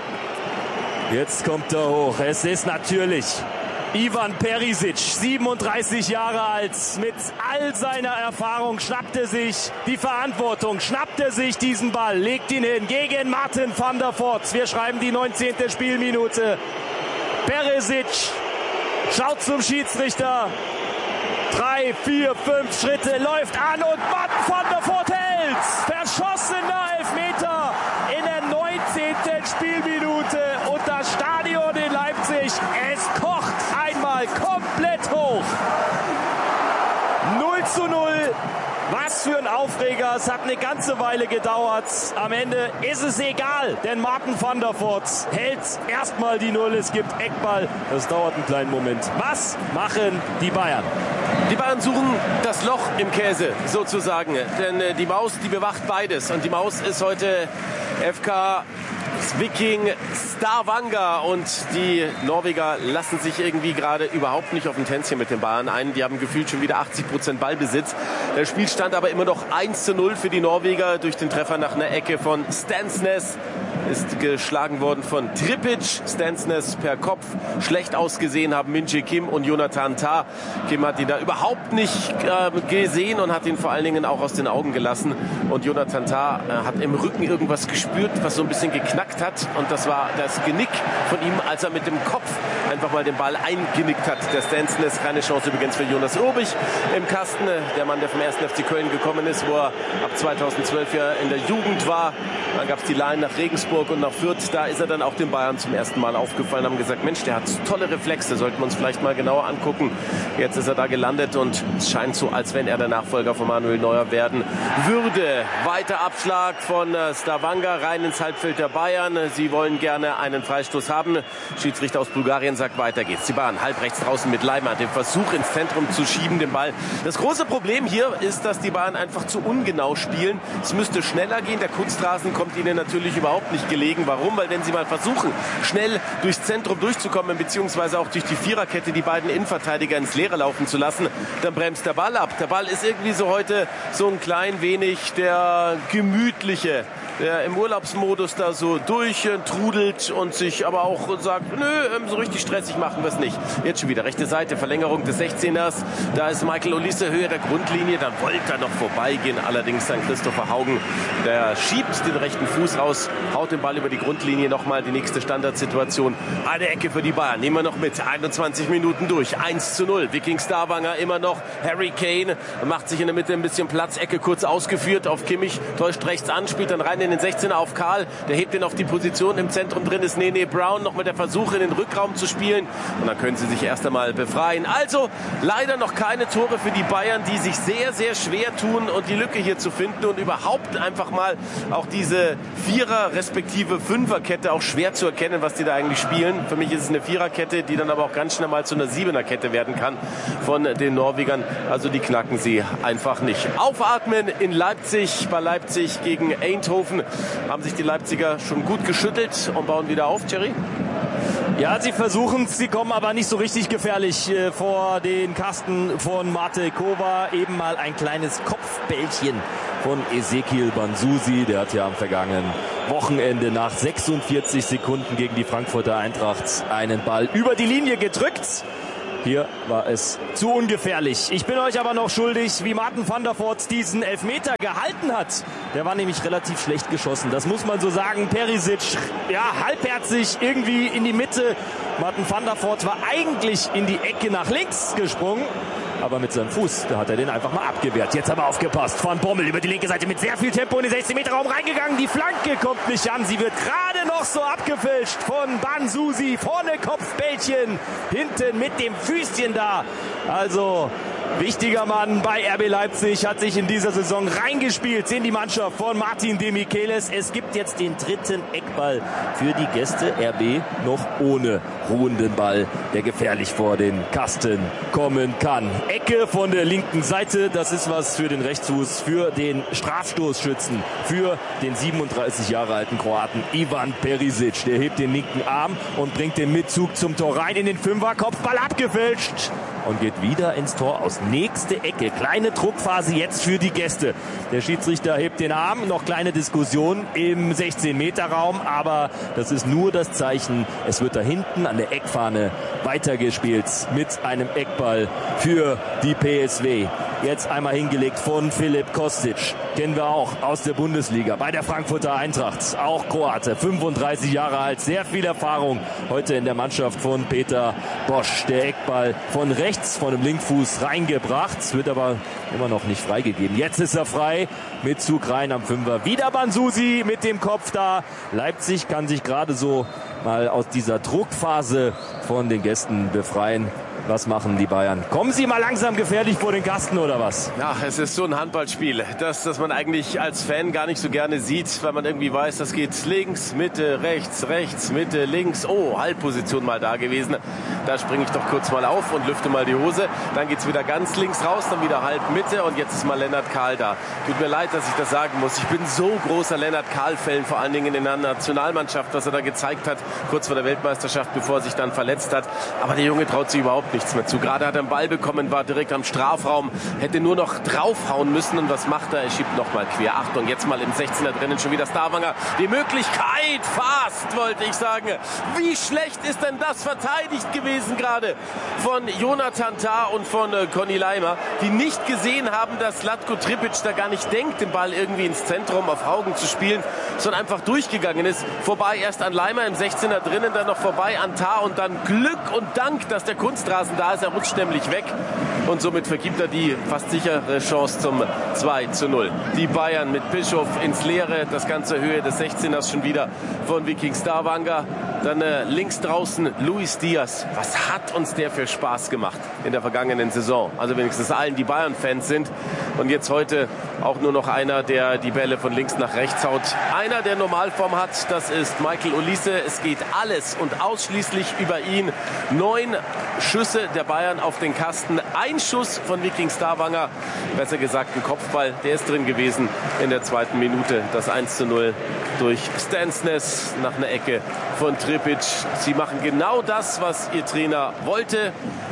Jetzt kommt er hoch. Es ist natürlich Ivan Perisic, siebenunddreißig Jahre alt, mit all seiner Erfahrung schnappt er sich die Verantwortung, schnappt er sich diesen Ball, legt ihn hin gegen Martin van der Voort. Wir schreiben die neunzehnte Spielminute. Perisic schaut zum Schiedsrichter. Drei, vier, fünf Schritte, läuft an und Martin van der Voort hält. Verschossener Elfmeter in der neunzehnten Spielminute und das Stadion in Leipzig, es kocht einmal komplett hoch. null zu null. Was für ein Aufreger, es hat eine ganze Weile gedauert. Am Ende ist es egal, denn Martin van der Voort hält erstmal die Null. Es gibt Eckball, das dauert einen kleinen Moment. Was machen die Bayern? Die Bayern suchen das Loch im Käse sozusagen, denn die Maus, die bewacht beides und die Maus ist heute F K Viking Stavanger und die Norweger lassen sich irgendwie gerade überhaupt nicht auf ein Tänzchen mit den Bayern ein. Die haben gefühlt schon wieder achtzig Prozent Ballbesitz. Der Spielstand aber immer noch eins zu null für die Norweger durch den Treffer nach einer Ecke von Stansnes. Ist geschlagen worden von Trippic. Stansnes per Kopf. Schlecht ausgesehen haben Min-Jae Kim und Jonathan Tah. Kim hat ihn da überhaupt nicht äh, gesehen und hat ihn vor allen Dingen auch aus den Augen gelassen. Und Jonathan Tah äh, hat im Rücken irgendwas gespürt, was so ein bisschen geknackt hat. Und das war das Genick von ihm, als er mit dem Kopf einfach mal den Ball eingenickt hat. Der Stansnes, keine Chance übrigens für Jonas Urbich im Kasten. Der Mann, der vom ersten F C Köln gekommen ist, wo er ab zweitausendzwölf ja in der Jugend war. Dann gab es die Line nach Regensburg und nach Fürth, da ist er dann auch den Bayern zum ersten Mal aufgefallen, haben gesagt, Mensch, der hat tolle Reflexe, sollten wir uns vielleicht mal genauer angucken. Jetzt ist er da gelandet und es scheint so, als wenn er der Nachfolger von Manuel Neuer werden würde. Weiter Abschlag von Stavanger rein ins Halbfeld der Bayern. Sie wollen gerne einen Freistoß haben. Schiedsrichter aus Bulgarien sagt, weiter geht's. Die Bayern halb rechts draußen mit Leimer, den Versuch ins Zentrum zu schieben, den Ball. Das große Problem hier ist, dass die Bayern einfach zu ungenau spielen. Es müsste schneller gehen. Der Kunstrasen kommt ihnen natürlich überhaupt nicht gelegen. Warum? Weil wenn sie mal versuchen, schnell durchs Zentrum durchzukommen, beziehungsweise auch durch die Viererkette die beiden Innenverteidiger ins Leere laufen zu lassen, dann bremst der Ball ab. Der Ball ist irgendwie so heute so ein klein wenig der gemütliche, der im Urlaubsmodus da so durchtrudelt und sich aber auch sagt, nö, so richtig stressig machen wir es nicht. Jetzt schon wieder rechte Seite, Verlängerung des sechzehners. Da ist Michael Olise, Höhe der Grundlinie, dann wollte er noch vorbeigehen. Allerdings dann Christopher Haugen, der schiebt den rechten Fuß raus, haut den Ball über die Grundlinie. Nochmal die nächste Standardsituation. Eine Ecke für die Bayern. Nehmen wir noch mit. einundzwanzig Minuten durch. eins zu null. Viking Stavanger immer noch. Harry Kane macht sich in der Mitte ein bisschen Platz. Ecke kurz ausgeführt auf Kimmich. Täuscht rechts an, spielt dann rein in in den sechzehner auf Karl. Der hebt ihn auf die Position. Im Zentrum drin ist Nene Brown. Nochmal der Versuch, in den Rückraum zu spielen. Und dann können sie sich erst einmal befreien. Also leider noch keine Tore für die Bayern, die sich sehr, sehr schwer tun und die Lücke hier zu finden und überhaupt einfach mal auch diese Vierer- respektive Fünferkette auch schwer zu erkennen, was die da eigentlich spielen. Für mich ist es eine Viererkette, die dann aber auch ganz schnell mal zu einer Siebenerkette werden kann von den Norwegern. Also die knacken sie einfach nicht. Aufatmen in Leipzig. Bei Leipzig gegen Eindhoven haben sich die Leipziger schon gut geschüttelt und bauen wieder auf, Thierry. Ja, sie versuchen es, sie kommen aber nicht so richtig gefährlich äh, vor den Kasten von Mate Kova. Eben mal ein kleines Kopfbällchen von Ezekiel Banzusi. Der hat ja am vergangenen Wochenende nach sechsundvierzig Sekunden gegen die Frankfurter Eintracht einen Ball über die Linie gedrückt. Hier war es zu ungefährlich. Ich bin euch aber noch schuldig, wie Martin van der Voort diesen Elfmeter gehalten hat. Der war nämlich relativ schlecht geschossen. Das muss man so sagen. Perisic, ja, halbherzig irgendwie in die Mitte. Martin van der Voort war eigentlich in die Ecke nach links gesprungen. Aber mit seinem Fuß, da hat er den einfach mal abgewehrt. Jetzt aber aufgepasst. Van Bommel über die linke Seite mit sehr viel Tempo in den sechzehn Meter Raum reingegangen. Die Flanke kommt nicht an. Sie wird gerade noch so abgefälscht von Banzusi. Vorne Kopfbällchen, hinten mit dem Füßchen da. Also wichtiger Mann bei R B Leipzig, hat sich in dieser Saison reingespielt in die Mannschaft von Martin Demichelis. Es gibt jetzt den dritten Eckball für die Gäste. R B noch ohne ruhenden Ball, der gefährlich vor den Kasten kommen kann. Ecke von der linken Seite, das ist was für den Rechtsfuß, für den Strafstoßschützen, für den siebenunddreißig Jahre alten Kroaten Ivan Perisic. Der hebt den linken Arm und bringt den Mitzug zum Tor rein in den Fünfer, Kopfball abgefälscht und geht wieder ins Tor aus nächste Ecke. Kleine Druckphase jetzt für die Gäste. Der Schiedsrichter hebt den Arm, noch kleine Diskussion im sechzehn Meter Raum, aber das ist nur das Zeichen. Es wird da hinten an der Eckfahne weitergespielt mit einem Eckball für die P S V. Jetzt einmal hingelegt von Filip Kostic. Kennen wir auch aus der Bundesliga bei der Frankfurter Eintracht. Auch Kroate, fünfunddreißig Jahre alt, sehr viel Erfahrung. Heute in der Mannschaft von Peter Bosch. Der Eckball von rechts, von dem Linkfuß reingebracht. Wird aber immer noch nicht freigegeben. Jetzt ist er frei mit Zug rein am Fünfer. Wieder Banzusi mit dem Kopf da. Leipzig kann sich gerade so mal aus dieser Druckphase von den Gästen befreien. Was machen die Bayern? Kommen sie mal langsam gefährlich vor den Kasten oder was? Ja, es ist so ein Handballspiel, das, das man eigentlich als Fan gar nicht so gerne sieht, weil man irgendwie weiß, das geht links, Mitte, rechts, rechts, Mitte, links. Oh, Halbposition mal da gewesen. Da springe ich doch kurz mal auf und lüfte mal die Hose. Dann geht's wieder ganz links raus, dann wieder halb Mitte und jetzt ist mal Lennart Kahl da. Tut mir leid, dass ich das sagen muss. Ich bin so großer Lennart Kahl-Fan, vor allen Dingen in der Nationalmannschaft, was er da gezeigt hat, kurz vor der Weltmeisterschaft, bevor er sich dann verletzt hat. Aber der Junge traut sich überhaupt nicht nichts mehr zu. Gerade hat er einen Ball bekommen, war direkt am Strafraum, hätte nur noch draufhauen müssen. Und was macht er? Er schiebt nochmal quer. Achtung, jetzt mal im sechzehner drinnen schon wieder Stavanger. Die Möglichkeit, fast, wollte ich sagen. Wie schlecht ist denn das verteidigt gewesen gerade von Jonathan Tah und von äh, Conny Leimer, die nicht gesehen haben, dass Zlatko Tripic da gar nicht denkt, den Ball irgendwie ins Zentrum auf Haugen zu spielen, sondern einfach durchgegangen ist. Vorbei erst an Leimer im sechzehner drinnen, dann noch vorbei an Tah und dann Glück und Dank, dass der Kunstrasen da ist. Er rutscht nämlich weg und somit vergibt er die fast sichere Chance zum zwei zu null. Die Bayern mit Bischof ins Leere, das ganze Höhe des sechzehners schon wieder von Viking Stavanger. Dann äh, links draußen Luis Diaz. Was hat uns der für Spaß gemacht in der vergangenen Saison? Also wenigstens allen, die Bayern-Fans sind. Und jetzt heute auch nur noch einer, der die Bälle von links nach rechts haut. Einer, der Normalform hat, das ist Michael Olise. Es geht alles und ausschließlich über ihn. Neun Schüsse der Bayern auf den Kasten. Ein Schuss von Viking Stavanger, besser gesagt ein Kopfball, der ist drin gewesen in der zweiten Minute. Das eins zu null durch Stansness nach einer Ecke von Tripic. Sie machen genau das, was ihr Trainer wollte.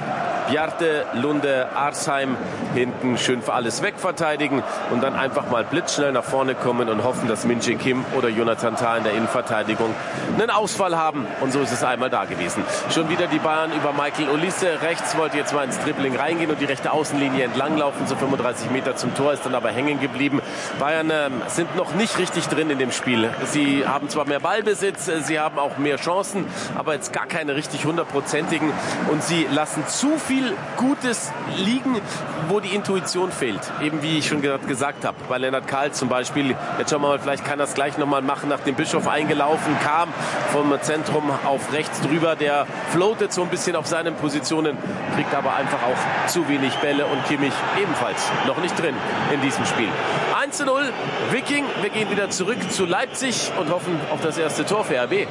Bjarte Lunde Arsheim hinten schön für alles wegverteidigen und dann einfach mal blitzschnell nach vorne kommen und hoffen, dass Min Jae Kim oder Jonathan Tah in der Innenverteidigung einen Ausfall haben. Und so ist es einmal da gewesen. Schon wieder die Bayern über Michael Olise. Rechts wollte jetzt mal ins Dribbling reingehen und die rechte Außenlinie entlanglaufen. So fünfunddreißig Meter zum Tor, ist dann aber hängen geblieben. Bayern äh, sind noch nicht richtig drin in dem Spiel. Sie haben zwar mehr Ballbesitz, sie haben auch mehr Chancen, aber jetzt gar keine richtig hundertprozentigen. Und sie lassen zu viel Gutes liegen, wo die die Intuition fehlt. Eben wie ich schon gesagt habe, bei Lennart Kahl zum Beispiel. Jetzt schauen wir mal, vielleicht kann er es gleich nochmal machen, nachdem Bischof eingelaufen kam, vom Zentrum auf rechts drüber. Der floatet so ein bisschen auf seinen Positionen, kriegt aber einfach auch zu wenig Bälle und Kimmich ebenfalls noch nicht drin in diesem Spiel. eins zu null, Viking. Wir gehen wieder zurück zu Leipzig und hoffen auf das erste Tor für R B.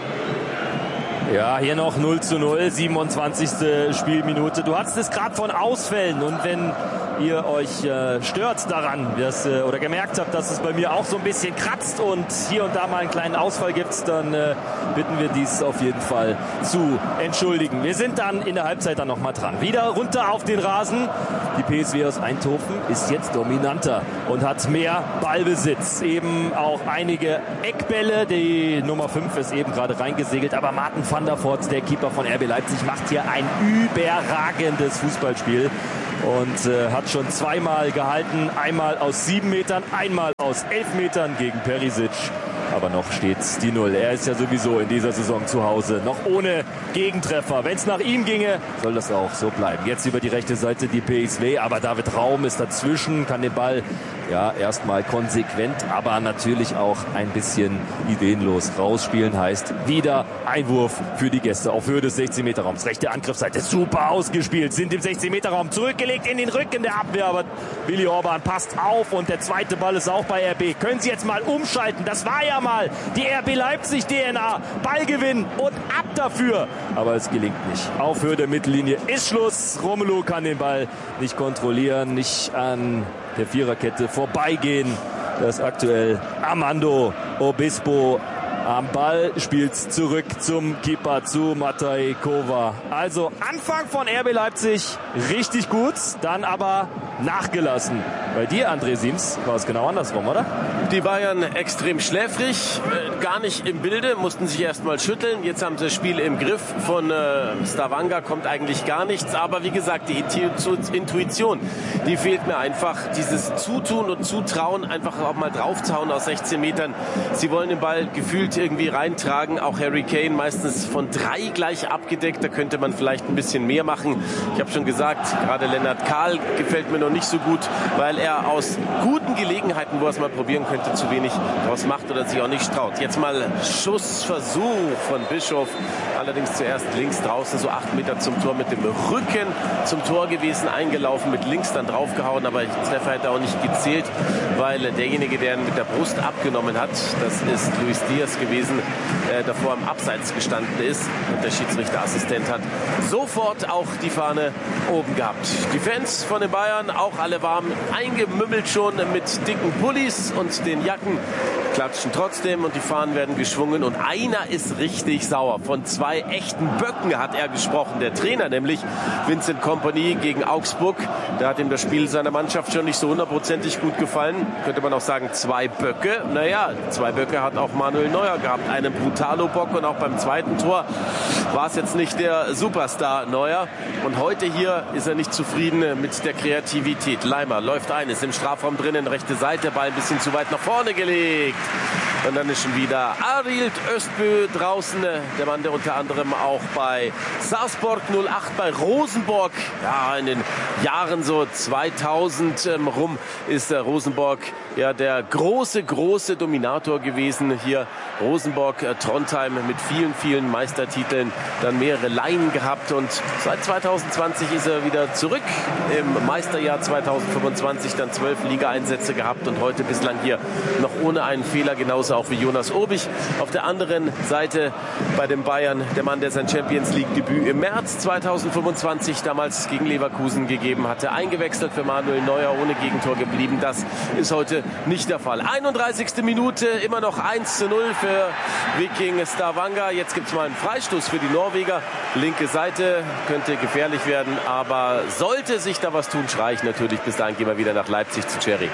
Ja, hier noch null zu null, siebenundzwanzigste Spielminute. Du hattest es gerade von Ausfällen und wenn ihr euch äh, stört daran, dass, äh, oder gemerkt habt, dass es bei mir auch so ein bisschen kratzt und hier und da mal einen kleinen Ausfall gibt, dann äh, bitten wir dies auf jeden Fall zu entschuldigen. Wir sind dann in der Halbzeit dann nochmal dran. Wieder runter auf den Rasen. Die P S V aus Eindhoven ist jetzt dominanter und hat mehr Ballbesitz. Eben auch einige Eckbälle. Die Nummer fünf ist eben gerade reingesegelt, aber Martin van der Voort, der Keeper von R B Leipzig, macht hier ein überragendes Fußballspiel und äh, hat schon zweimal gehalten, einmal aus sieben Metern, einmal aus elf Metern gegen Perisic. Aber noch steht's die Null. Er ist ja sowieso in dieser Saison zu Hause, noch ohne Gegentreffer. Wenn es nach ihm ginge, soll das auch so bleiben. Jetzt über die rechte Seite die P S V, aber David Raum ist dazwischen, kann den Ball ja erstmal konsequent, aber natürlich auch ein bisschen ideenlos rausspielen. Heißt wieder Einwurf für die Gäste auf Höhe des sechzehn Meter Raums. Rechte Angriffsseite, super ausgespielt, sind im sechzehn Meter Raum zurückgelegt in den Rücken der Abwehr, aber Willi Orban passt auf und der zweite Ball ist auch bei R B. Können Sie jetzt mal umschalten? Das war ja mal die R B Leipzig D N A. Ballgewinn und ab dafür. Aber es gelingt nicht. Auf Höhe der Mittellinie ist Schluss. Romelu kann den Ball nicht kontrollieren, nicht an der Viererkette vorbeigehen. Das ist aktuell Armando Obispo am Ball, spielt zurück zum Keeper, zu Matej Kova. Also Anfang von R B Leipzig richtig gut, dann aber nachgelassen. Bei dir, André Siems, war es genau andersrum, oder? Die Bayern extrem schläfrig, äh, gar nicht im Bilde, mussten sich erstmal schütteln. Jetzt haben sie das Spiel im Griff. Von äh, Stavanger kommt eigentlich gar nichts. Aber wie gesagt, die Intuition, die fehlt mir einfach. Dieses Zutun und Zutrauen, einfach auch mal draufzuhauen aus sechzehn Metern. Sie wollen den Ball gefühlt irgendwie reintragen. Auch Harry Kane meistens von drei gleich abgedeckt. Da könnte man vielleicht ein bisschen mehr machen. Ich habe schon gesagt, gerade Lennart Kahl gefällt mir noch nicht so gut, weil er aus guten Gelegenheiten, wo er es mal probieren könnte, zu wenig draus macht oder sich auch nicht traut. Jetzt mal Schussversuch von Bischof. Allerdings zuerst links draußen, so acht Meter zum Tor, mit dem Rücken zum Tor gewesen, eingelaufen, mit links dann draufgehauen. Aber der Treffer hätte auch nicht gezählt, weil derjenige, der ihn mit der Brust abgenommen hat, das ist Luis Diaz gewesen, äh, davor am Abseits gestanden ist. Und der Schiedsrichterassistent hat sofort auch die Fahne oben gehabt. Die Fans von den Bayern, auch alle warm eingemümmelt schon mit dicken Pullis und den Jacken, klatschen trotzdem und die Fahnen werden geschwungen. Und einer ist richtig sauer. Von zwei echten Böcken hat er gesprochen. Der Trainer, nämlich Vincent Kompany gegen Augsburg. Da hat ihm das Spiel seiner Mannschaft schon nicht so hundertprozentig gut gefallen. Könnte man auch sagen, zwei Böcke. Naja, zwei Böcke hat auch Manuel Neuer gehabt. Einen Brutalo-Bock und auch beim zweiten Tor war es jetzt nicht der Superstar Neuer. Und heute hier ist er nicht zufrieden mit der Kreativität. Leimer läuft ein, ist im Strafraum drinnen, rechte Seite, Ball ein bisschen zu weit nach vorne gelegt. Und dann ist schon wieder Arild Özbö draußen, der Mann, der unter anderem auch bei Sarpsborg null acht, bei Rosenborg, ja, in den Jahren so zweitausend ähm, rum ist der Rosenborg ja der große, große Dominator gewesen. Hier Rosenborg, äh, Trondheim mit vielen, vielen Meistertiteln, dann mehrere Leihen gehabt und seit zweitausendzwanzig ist er wieder zurück. Im Meisterjahr zweitausendfünfundzwanzig dann zwölf Ligaeinsätze gehabt und heute bislang hier noch ohne einen Fehler, genauso auch wie Jonas Obich. Auf der anderen Seite bei den Bayern der Mann, der sein Champions League Debüt im März zweitausendfünfundzwanzig damals gegen Leverkusen gegeben hatte, eingewechselt für Manuel Neuer, ohne Gegentor geblieben. Das ist heute nicht der Fall. einunddreißigste Minute, immer noch eins zu null für Viking Stavanger. Jetzt gibt es mal einen Freistoß für die Norweger. Linke Seite könnte gefährlich werden, aber sollte sich da was tun, schrei ich natürlich. Bis dahin gehen wir wieder nach Leipzig zu Cherry.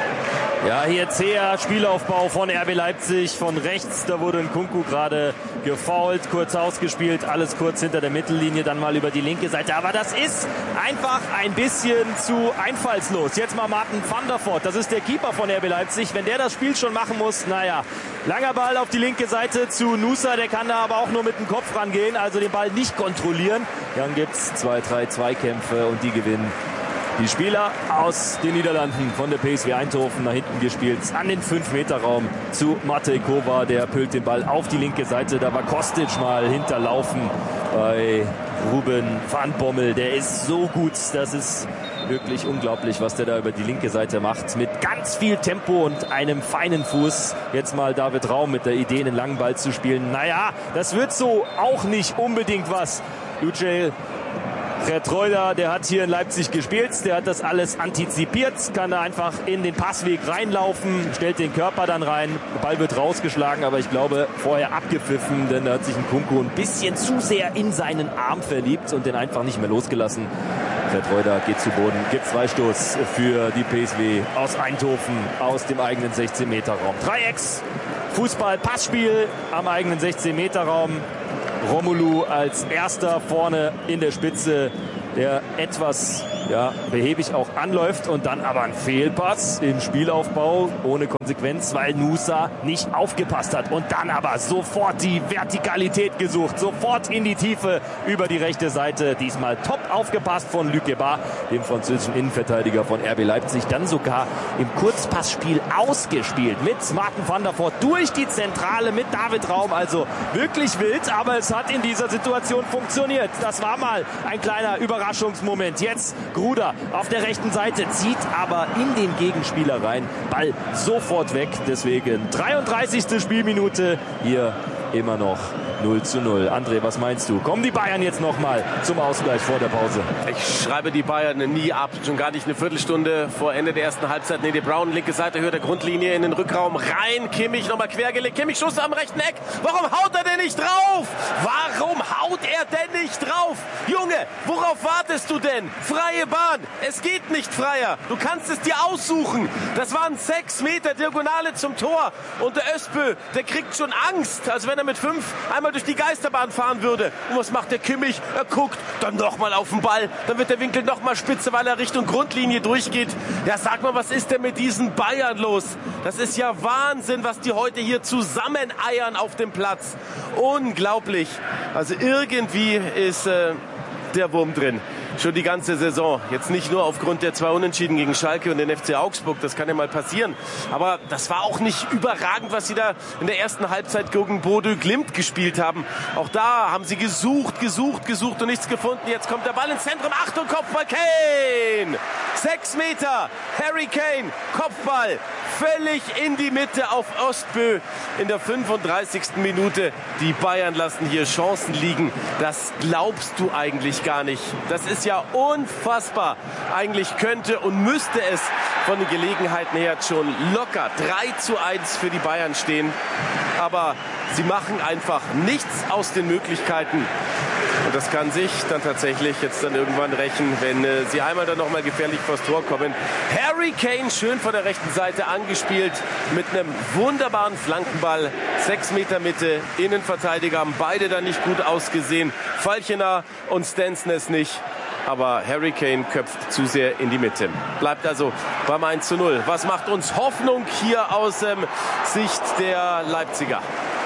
Ja, hier zäher Spielaufbau von R B Leipzig von rechts. Da wurde Nkunku gerade gefoult, kurz ausgespielt, alles kurz hinter der Mittellinie, dann mal über die linke Seite. Aber das ist einfach ein bisschen zu einfallslos. Jetzt mal Martin van der Voort, das ist der Keeper von R B Leipzig. Wenn der das Spiel schon machen muss, naja, langer Ball auf die linke Seite zu Nusa, der kann da aber auch nur mit dem Kopf rangehen, also den Ball nicht kontrollieren. Dann gibt's zwei, drei Zweikämpfe und die gewinnen Die Spieler aus den Niederlanden von der P S V Eindhoven nach hinten gespielt, an den fünf Meter Raum zu Matej Kova, der pölt den Ball auf die linke Seite. Da war Kostic mal hinterlaufen bei Ruben van Bommel. Der ist so gut, das ist wirklich unglaublich, was der da über die linke Seite macht. Mit ganz viel Tempo und einem feinen Fuß. Jetzt mal David Raum mit der Idee, einen langen Ball zu spielen. Naja, das wird so auch nicht unbedingt was. Luciel Geertruida, der hat hier in Leipzig gespielt, der hat das alles antizipiert, kann da einfach in den Passweg reinlaufen, stellt den Körper dann rein, der Ball wird rausgeschlagen, aber ich glaube vorher abgepfiffen, denn da hat sich ein Nkunku ein bisschen zu sehr in seinen Arm verliebt und den einfach nicht mehr losgelassen. Geertruida geht zu Boden, gibt Freistoß für die P S V aus Eindhoven, aus dem eigenen sechzehn Meter Raum. Dreiecks, Fußball, Passspiel am eigenen sechzehn Meter Raum. Romelu als erster vorne in der Spitze, der etwas ja, behäbig auch anläuft und dann aber ein Fehlpass im Spielaufbau ohne Konsequenz, weil Nusa nicht aufgepasst hat und dann aber sofort die Vertikalität gesucht, sofort in die Tiefe über die rechte Seite, diesmal top aufgepasst von Luc Guébart, dem französischen Innenverteidiger von R B Leipzig, dann sogar im Kurzpassspiel ausgespielt mit Martin van der Voort durch die Zentrale mit David Raum, also wirklich wild, aber es hat in dieser Situation funktioniert. Das war mal ein kleiner Überraschungsmoment. Jetzt Gruda auf der rechten Seite, zieht aber in den Gegenspieler rein. Ball sofort weg, deswegen dreiunddreißigste Spielminute, hier immer noch null zu null. André, was meinst du? Kommen die Bayern jetzt nochmal zum Ausgleich vor der Pause? Ich schreibe die Bayern nie ab. Schon gar nicht eine Viertelstunde vor Ende der ersten Halbzeit. Nede Brown, linke Seite, hört der Grundlinie in den Rückraum rein. Kimmich nochmal quergelegt. Kimmich Schuss am rechten Eck. Warum haut er denn nicht drauf? Warum haut er denn nicht drauf? Junge, worauf wartest du denn? Freie Bahn. Es geht nicht freier. Du kannst es dir aussuchen. Das waren sechs Meter Diagonale zum Tor. Und der Özbö, der kriegt schon Angst, als wenn er mit fünf einmal durch die Geisterbahn fahren würde. Und was macht der Kimmich? Er guckt, dann nochmal auf den Ball. Dann wird der Winkel nochmal spitze, weil er Richtung Grundlinie durchgeht. Ja, sag mal, was ist denn mit diesen Bayern los? Das ist ja Wahnsinn, was die heute hier zusammen eiern auf dem Platz. Unglaublich. Also irgendwie ist äh, der Wurm drin. Schon die ganze Saison. Jetzt nicht nur aufgrund der zwei Unentschieden gegen Schalke und den F C Augsburg. Das kann ja mal passieren. Aber das war auch nicht überragend, was sie da in der ersten Halbzeit gegen Bodø Glimt gespielt haben. Auch da haben sie gesucht, gesucht, gesucht und nichts gefunden. Jetzt kommt der Ball ins Zentrum. Achtung, Kopfball, Kane! Sechs Meter, Harry Kane, Kopfball. Völlig in die Mitte auf Özbö in der fünfunddreißigsten Minute. Die Bayern lassen hier Chancen liegen. Das glaubst du eigentlich gar nicht. Das ist ja unfassbar. Eigentlich könnte und müsste es von den Gelegenheiten her schon locker drei zu eins für die Bayern stehen. Aber sie machen einfach nichts aus den Möglichkeiten. Und das kann sich dann tatsächlich jetzt dann irgendwann rächen, wenn äh, sie einmal dann nochmal gefährlich vors Tor kommen. Harry Kane schön von der rechten Seite angespielt mit einem wunderbaren Flankenball. Sechs Meter Mitte, Innenverteidiger haben beide dann nicht gut ausgesehen. Falchener und Stensnes nicht. Aber Harry Kane köpft zu sehr in die Mitte. Bleibt also beim eins zu null. Was macht uns Hoffnung hier aus ähm, Sicht der Leipziger?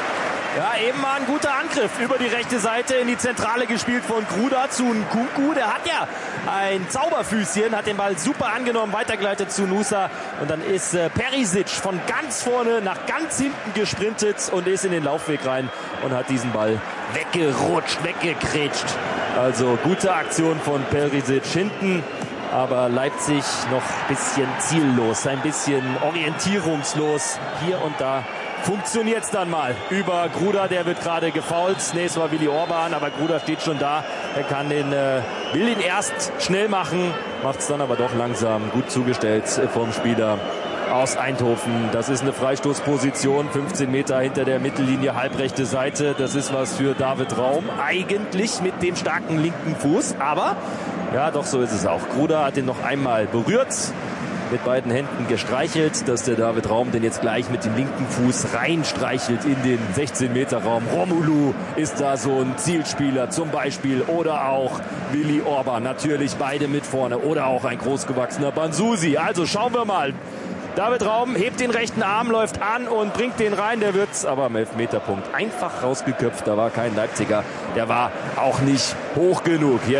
Ja, eben mal ein guter Angriff über die rechte Seite in die Zentrale gespielt von Gruda zu Nkunku. Der hat ja ein Zauberfüßchen, hat den Ball super angenommen, weitergeleitet zu Nusa. Und dann ist äh, Perisic von ganz vorne nach ganz hinten gesprintet und ist in den Laufweg rein und hat diesen Ball weggerutscht, weggekrätscht. Also gute Aktion von Perisic hinten. Aber Leipzig noch ein bisschen ziellos, ein bisschen orientierungslos hier und da. Funktioniert es dann mal über Gruda, der wird gerade gefoult. Nee, es war Willi Orban, aber Gruda steht schon da. Er kann den, äh, will ihn erst schnell machen, macht es dann aber doch langsam. Gut zugestellt vom Spieler aus Eindhoven. Das ist eine Freistoßposition, fünfzehn Meter hinter der Mittellinie, halbrechte Seite. Das ist was für David Raum, eigentlich mit dem starken linken Fuß. Aber ja, doch, so ist es auch. Gruda hat ihn noch einmal berührt, mit beiden Händen gestreichelt, dass der David Raum den jetzt gleich mit dem linken Fuß reinstreichelt in den sechzehn Meter Raum. Romelu ist da so ein Zielspieler zum Beispiel oder auch Willi Orban, natürlich beide mit vorne oder auch ein großgewachsener Banzusi. Also schauen wir mal. David Raum hebt den rechten Arm, läuft an und bringt den rein. Der wird's aber am Elfmeterpunkt einfach rausgeköpft. Da war kein Leipziger. Der war auch nicht hoch genug. Jetzt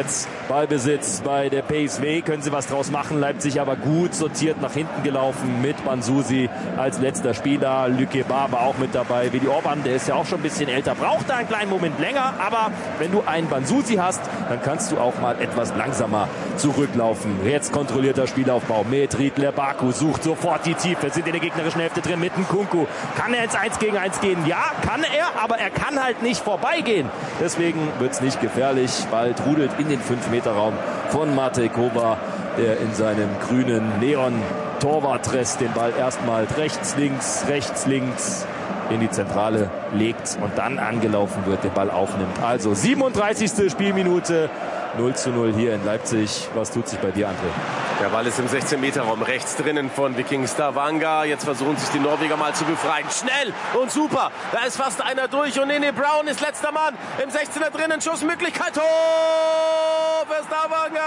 Ballbesitz bei der P S V, können sie was draus machen. Leipzig aber gut sortiert nach hinten gelaufen mit Banzusi als letzter Spieler. Lükeba war auch mit dabei. Willi Orban, der ist ja auch schon ein bisschen älter, braucht da einen kleinen Moment länger. Aber wenn du einen Banzusi hast, dann kannst du auch mal etwas langsamer zurücklaufen. Jetzt kontrollierter Spielaufbau mit Riedler. Baku sucht sofort die Tiefe, sind in der gegnerischen Hälfte drin mit Nkunku. Kann er ins eins gegen eins gehen? Ja, kann er, aber er kann halt nicht vorbeigehen. Deswegen wird es nicht gefährlich. Ball trudelt in den fünf Meter Raum von Matej Kovar, der in seinem grünen Neon-Torwartdress den Ball erstmal rechts, links, rechts, links in die Zentrale legt und dann angelaufen wird, den Ball aufnimmt. Also siebenunddreißigste Spielminute, null zu null hier in Leipzig. Was tut sich bei dir, André? Der Ball ist im sechzehn Meter Raum rechts drinnen von Viking Stavanger. Jetzt versuchen sich die Norweger mal zu befreien. Schnell und super. Da ist fast einer durch und Nene Brown ist letzter Mann. Im sechzehner drinnen, Schussmöglichkeit. Tor für Stavanger.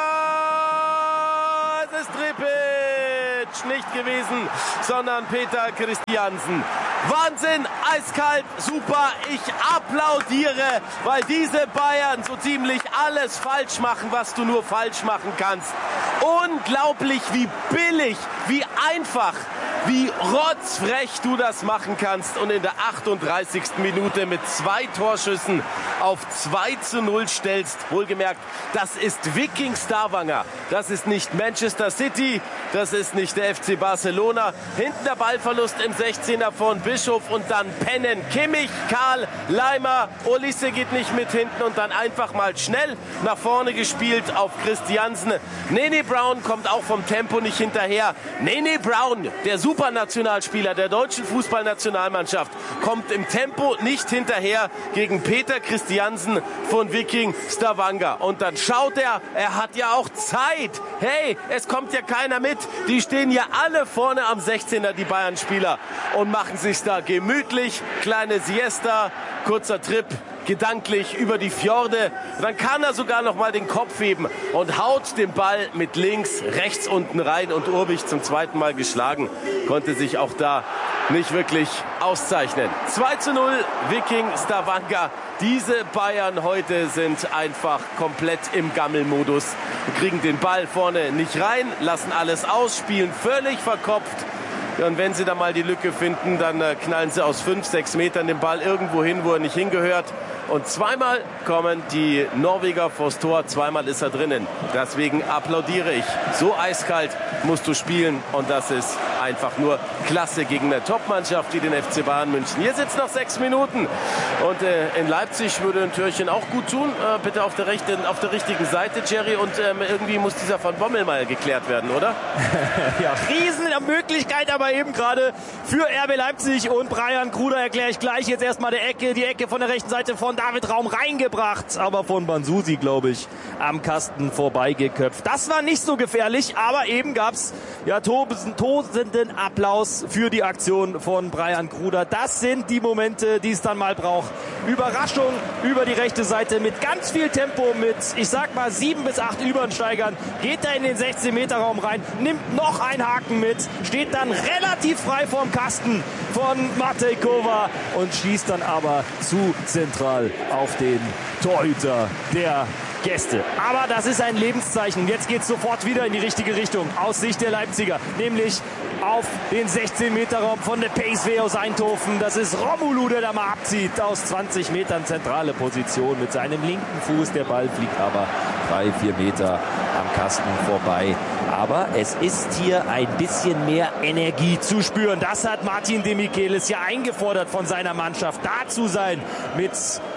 Es ist Tripic. Nicht gewesen, sondern Peter Christiansen. Wahnsinn, eiskalt, super. Ich applaudiere, weil diese Bayern so ziemlich alles falsch machen, was du nur falsch machen kannst. Unglaublich, wie billig, wie einfach, wie rotzfrech du das machen kannst und in der achtunddreißigsten Minute mit zwei Torschüssen auf zwei zu null stellst. Wohlgemerkt, das ist Viking Stavanger. Das ist nicht Manchester City, das ist nicht der F C Barcelona. Hinten der Ballverlust im sechzehner von Bischof und dann pennen Kimmich, Karl, Leimer, Olise geht nicht mit hinten und dann einfach mal schnell nach vorne gespielt auf Christiansen. Nene Brown kommt auch vom Tempo nicht hinterher. Nene Brown, der Supernationalspieler der deutschen Fußballnationalmannschaft, kommt im Tempo nicht hinterher gegen Peter Christiansen von Viking Stavanger. Und dann schaut er, er hat ja auch Zeit. Hey, es kommt ja keiner mit. Die stehen ja alle vorne am sechzehner, die Bayern-Spieler, und machen sich da gemütlich. Kleine Siesta, kurzer Trip, gedanklich über die Fjorde. Dann kann er sogar noch mal den Kopf heben und haut den Ball mit links, rechts unten rein. Und Urbich zum zweiten Mal geschlagen, konnte sich auch da nicht wirklich auszeichnen. zwei zu null, Viking Stavanger. Diese Bayern heute sind einfach komplett im Gammelmodus. Kriegen den Ball vorne nicht rein, lassen alles aus, spielen völlig verkopft. Ja, und wenn sie da mal die Lücke finden, dann äh, knallen sie aus fünf, sechs Metern den Ball irgendwo hin, wo er nicht hingehört. Und zweimal kommen die Norweger vors Tor, zweimal ist er drinnen. Deswegen applaudiere ich. So eiskalt musst du spielen und das ist einfach nur klasse gegen eine Top-Mannschaft wie den F C Bayern München. Hier sitzt noch sechs Minuten und äh, in Leipzig würde ein Türchen auch gut tun. Äh, bitte auf der, rechten, auf der richtigen Seite, Jerry. Und ähm, irgendwie muss dieser von Bommel mal geklärt werden, oder? Ja, Riesenmöglichkeit aber eben gerade für R B Leipzig und Brian Kruder erkläre ich gleich. Jetzt erstmal der Ecke, die Ecke von der rechten Seite von David Raum reingebracht, aber von Banzusi, glaube ich, am Kasten vorbeigeköpft. Das war nicht so gefährlich, aber eben gab's ja tosenden Applaus für die Aktion von Brian Kruder. Das sind die Momente, die es dann mal braucht. Überraschung über die rechte Seite mit ganz viel Tempo, mit, ich sag mal, sieben bis acht Übersteigern, geht er in den sechzehn Meter Raum rein, nimmt noch einen Haken mit, steht dann relativ frei vorm Kasten von Matej Kovar und schießt dann aber zu zentral auf den Torhüter der Gäste. Aber das ist ein Lebenszeichen. Jetzt geht es sofort wieder in die richtige Richtung aus Sicht der Leipziger, nämlich auf den sechzehn Meter Raum von der P S V aus Eindhoven. Das ist Romulu, der da mal abzieht aus zwanzig Metern, zentrale Position mit seinem linken Fuß. Der Ball fliegt aber drei, vier Meter am Kasten vorbei. Aber es ist hier ein bisschen mehr Energie zu spüren. Das hat Martin de Michelis ja eingefordert von seiner Mannschaft, da zu sein, mit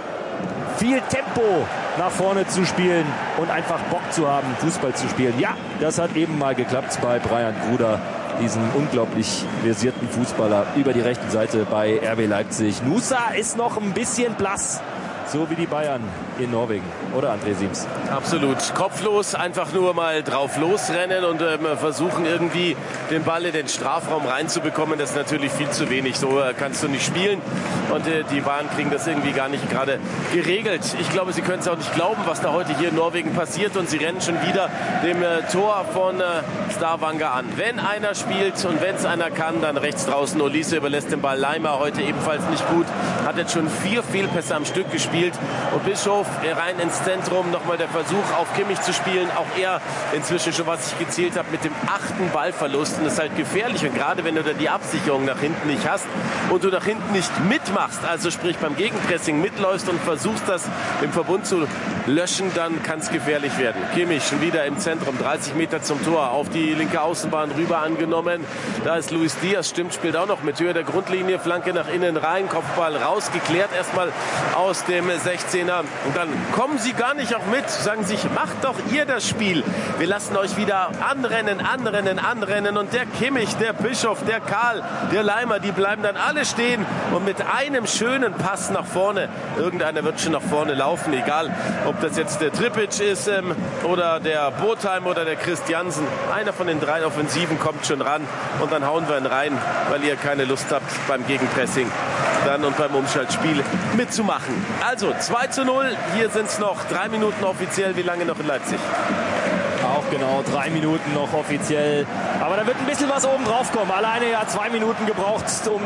viel Tempo nach vorne zu spielen und einfach Bock zu haben, Fußball zu spielen. Ja, das hat eben mal geklappt bei Brian Kruder, diesen unglaublich versierten Fußballer über die rechte Seite bei R B Leipzig. Nusa ist noch ein bisschen blass, so wie die Bayern in Norwegen. Oder, André Siems? Absolut. Kopflos, einfach nur mal drauf losrennen und ähm, versuchen irgendwie den Ball in den Strafraum reinzubekommen. Das ist natürlich viel zu wenig. So äh, kannst du nicht spielen. Und äh, die Bayern kriegen das irgendwie gar nicht gerade geregelt. Ich glaube, sie können es auch nicht glauben, was da heute hier in Norwegen passiert. Und sie rennen schon wieder dem äh, Tor von äh, Stavanger an. Wenn einer spielt und wenn es einer kann, dann rechts draußen. Olise überlässt den Ball Leimer heute ebenfalls nicht gut. Hat jetzt schon vier Fehlpässe am Stück gespielt. gespielt. Und Bischof rein ins Zentrum. Nochmal der Versuch auf Kimmich zu spielen. Auch er inzwischen schon, was ich gezählt habe, mit dem achten Ballverlust. Und das ist halt gefährlich. Und gerade wenn du dann die Absicherung nach hinten nicht hast und du nach hinten nicht mitmachst, also sprich beim Gegenpressing mitläufst und versuchst das im Verbund zu löschen, dann kann es gefährlich werden. Kimmich schon wieder im Zentrum, dreißig Meter zum Tor, auf die linke Außenbahn rüber angenommen. Da ist Luis Diaz, stimmt, spielt auch noch mit Höhe der Grundlinie, Flanke nach innen rein, Kopfball rausgeklärt, erstmal aus dem sechzehner. Und dann kommen sie gar nicht auch mit, sagen sich, macht doch ihr das Spiel. Wir lassen euch wieder anrennen, anrennen, anrennen. Und der Kimmich, der Bischof, der Karl, der Leimer, die bleiben dann alle stehen. Und mit einem schönen Pass nach vorne, irgendeiner wird schon nach vorne laufen, egal ob das jetzt der Trippic ist ähm, oder der Botheim oder der Christiansen. Einer von den drei Offensiven kommt schon ran und dann hauen wir ihn rein, weil ihr keine Lust habt beim Gegenpressing dann und beim Umschaltspiel mitzumachen. Also zwei zu null, hier sind es noch drei Minuten offiziell. Wie lange noch in Leipzig? Auch genau, drei Minuten noch offiziell. Aber da wird ein bisschen was oben drauf kommen. Alleine ja zwei Minuten gebraucht, um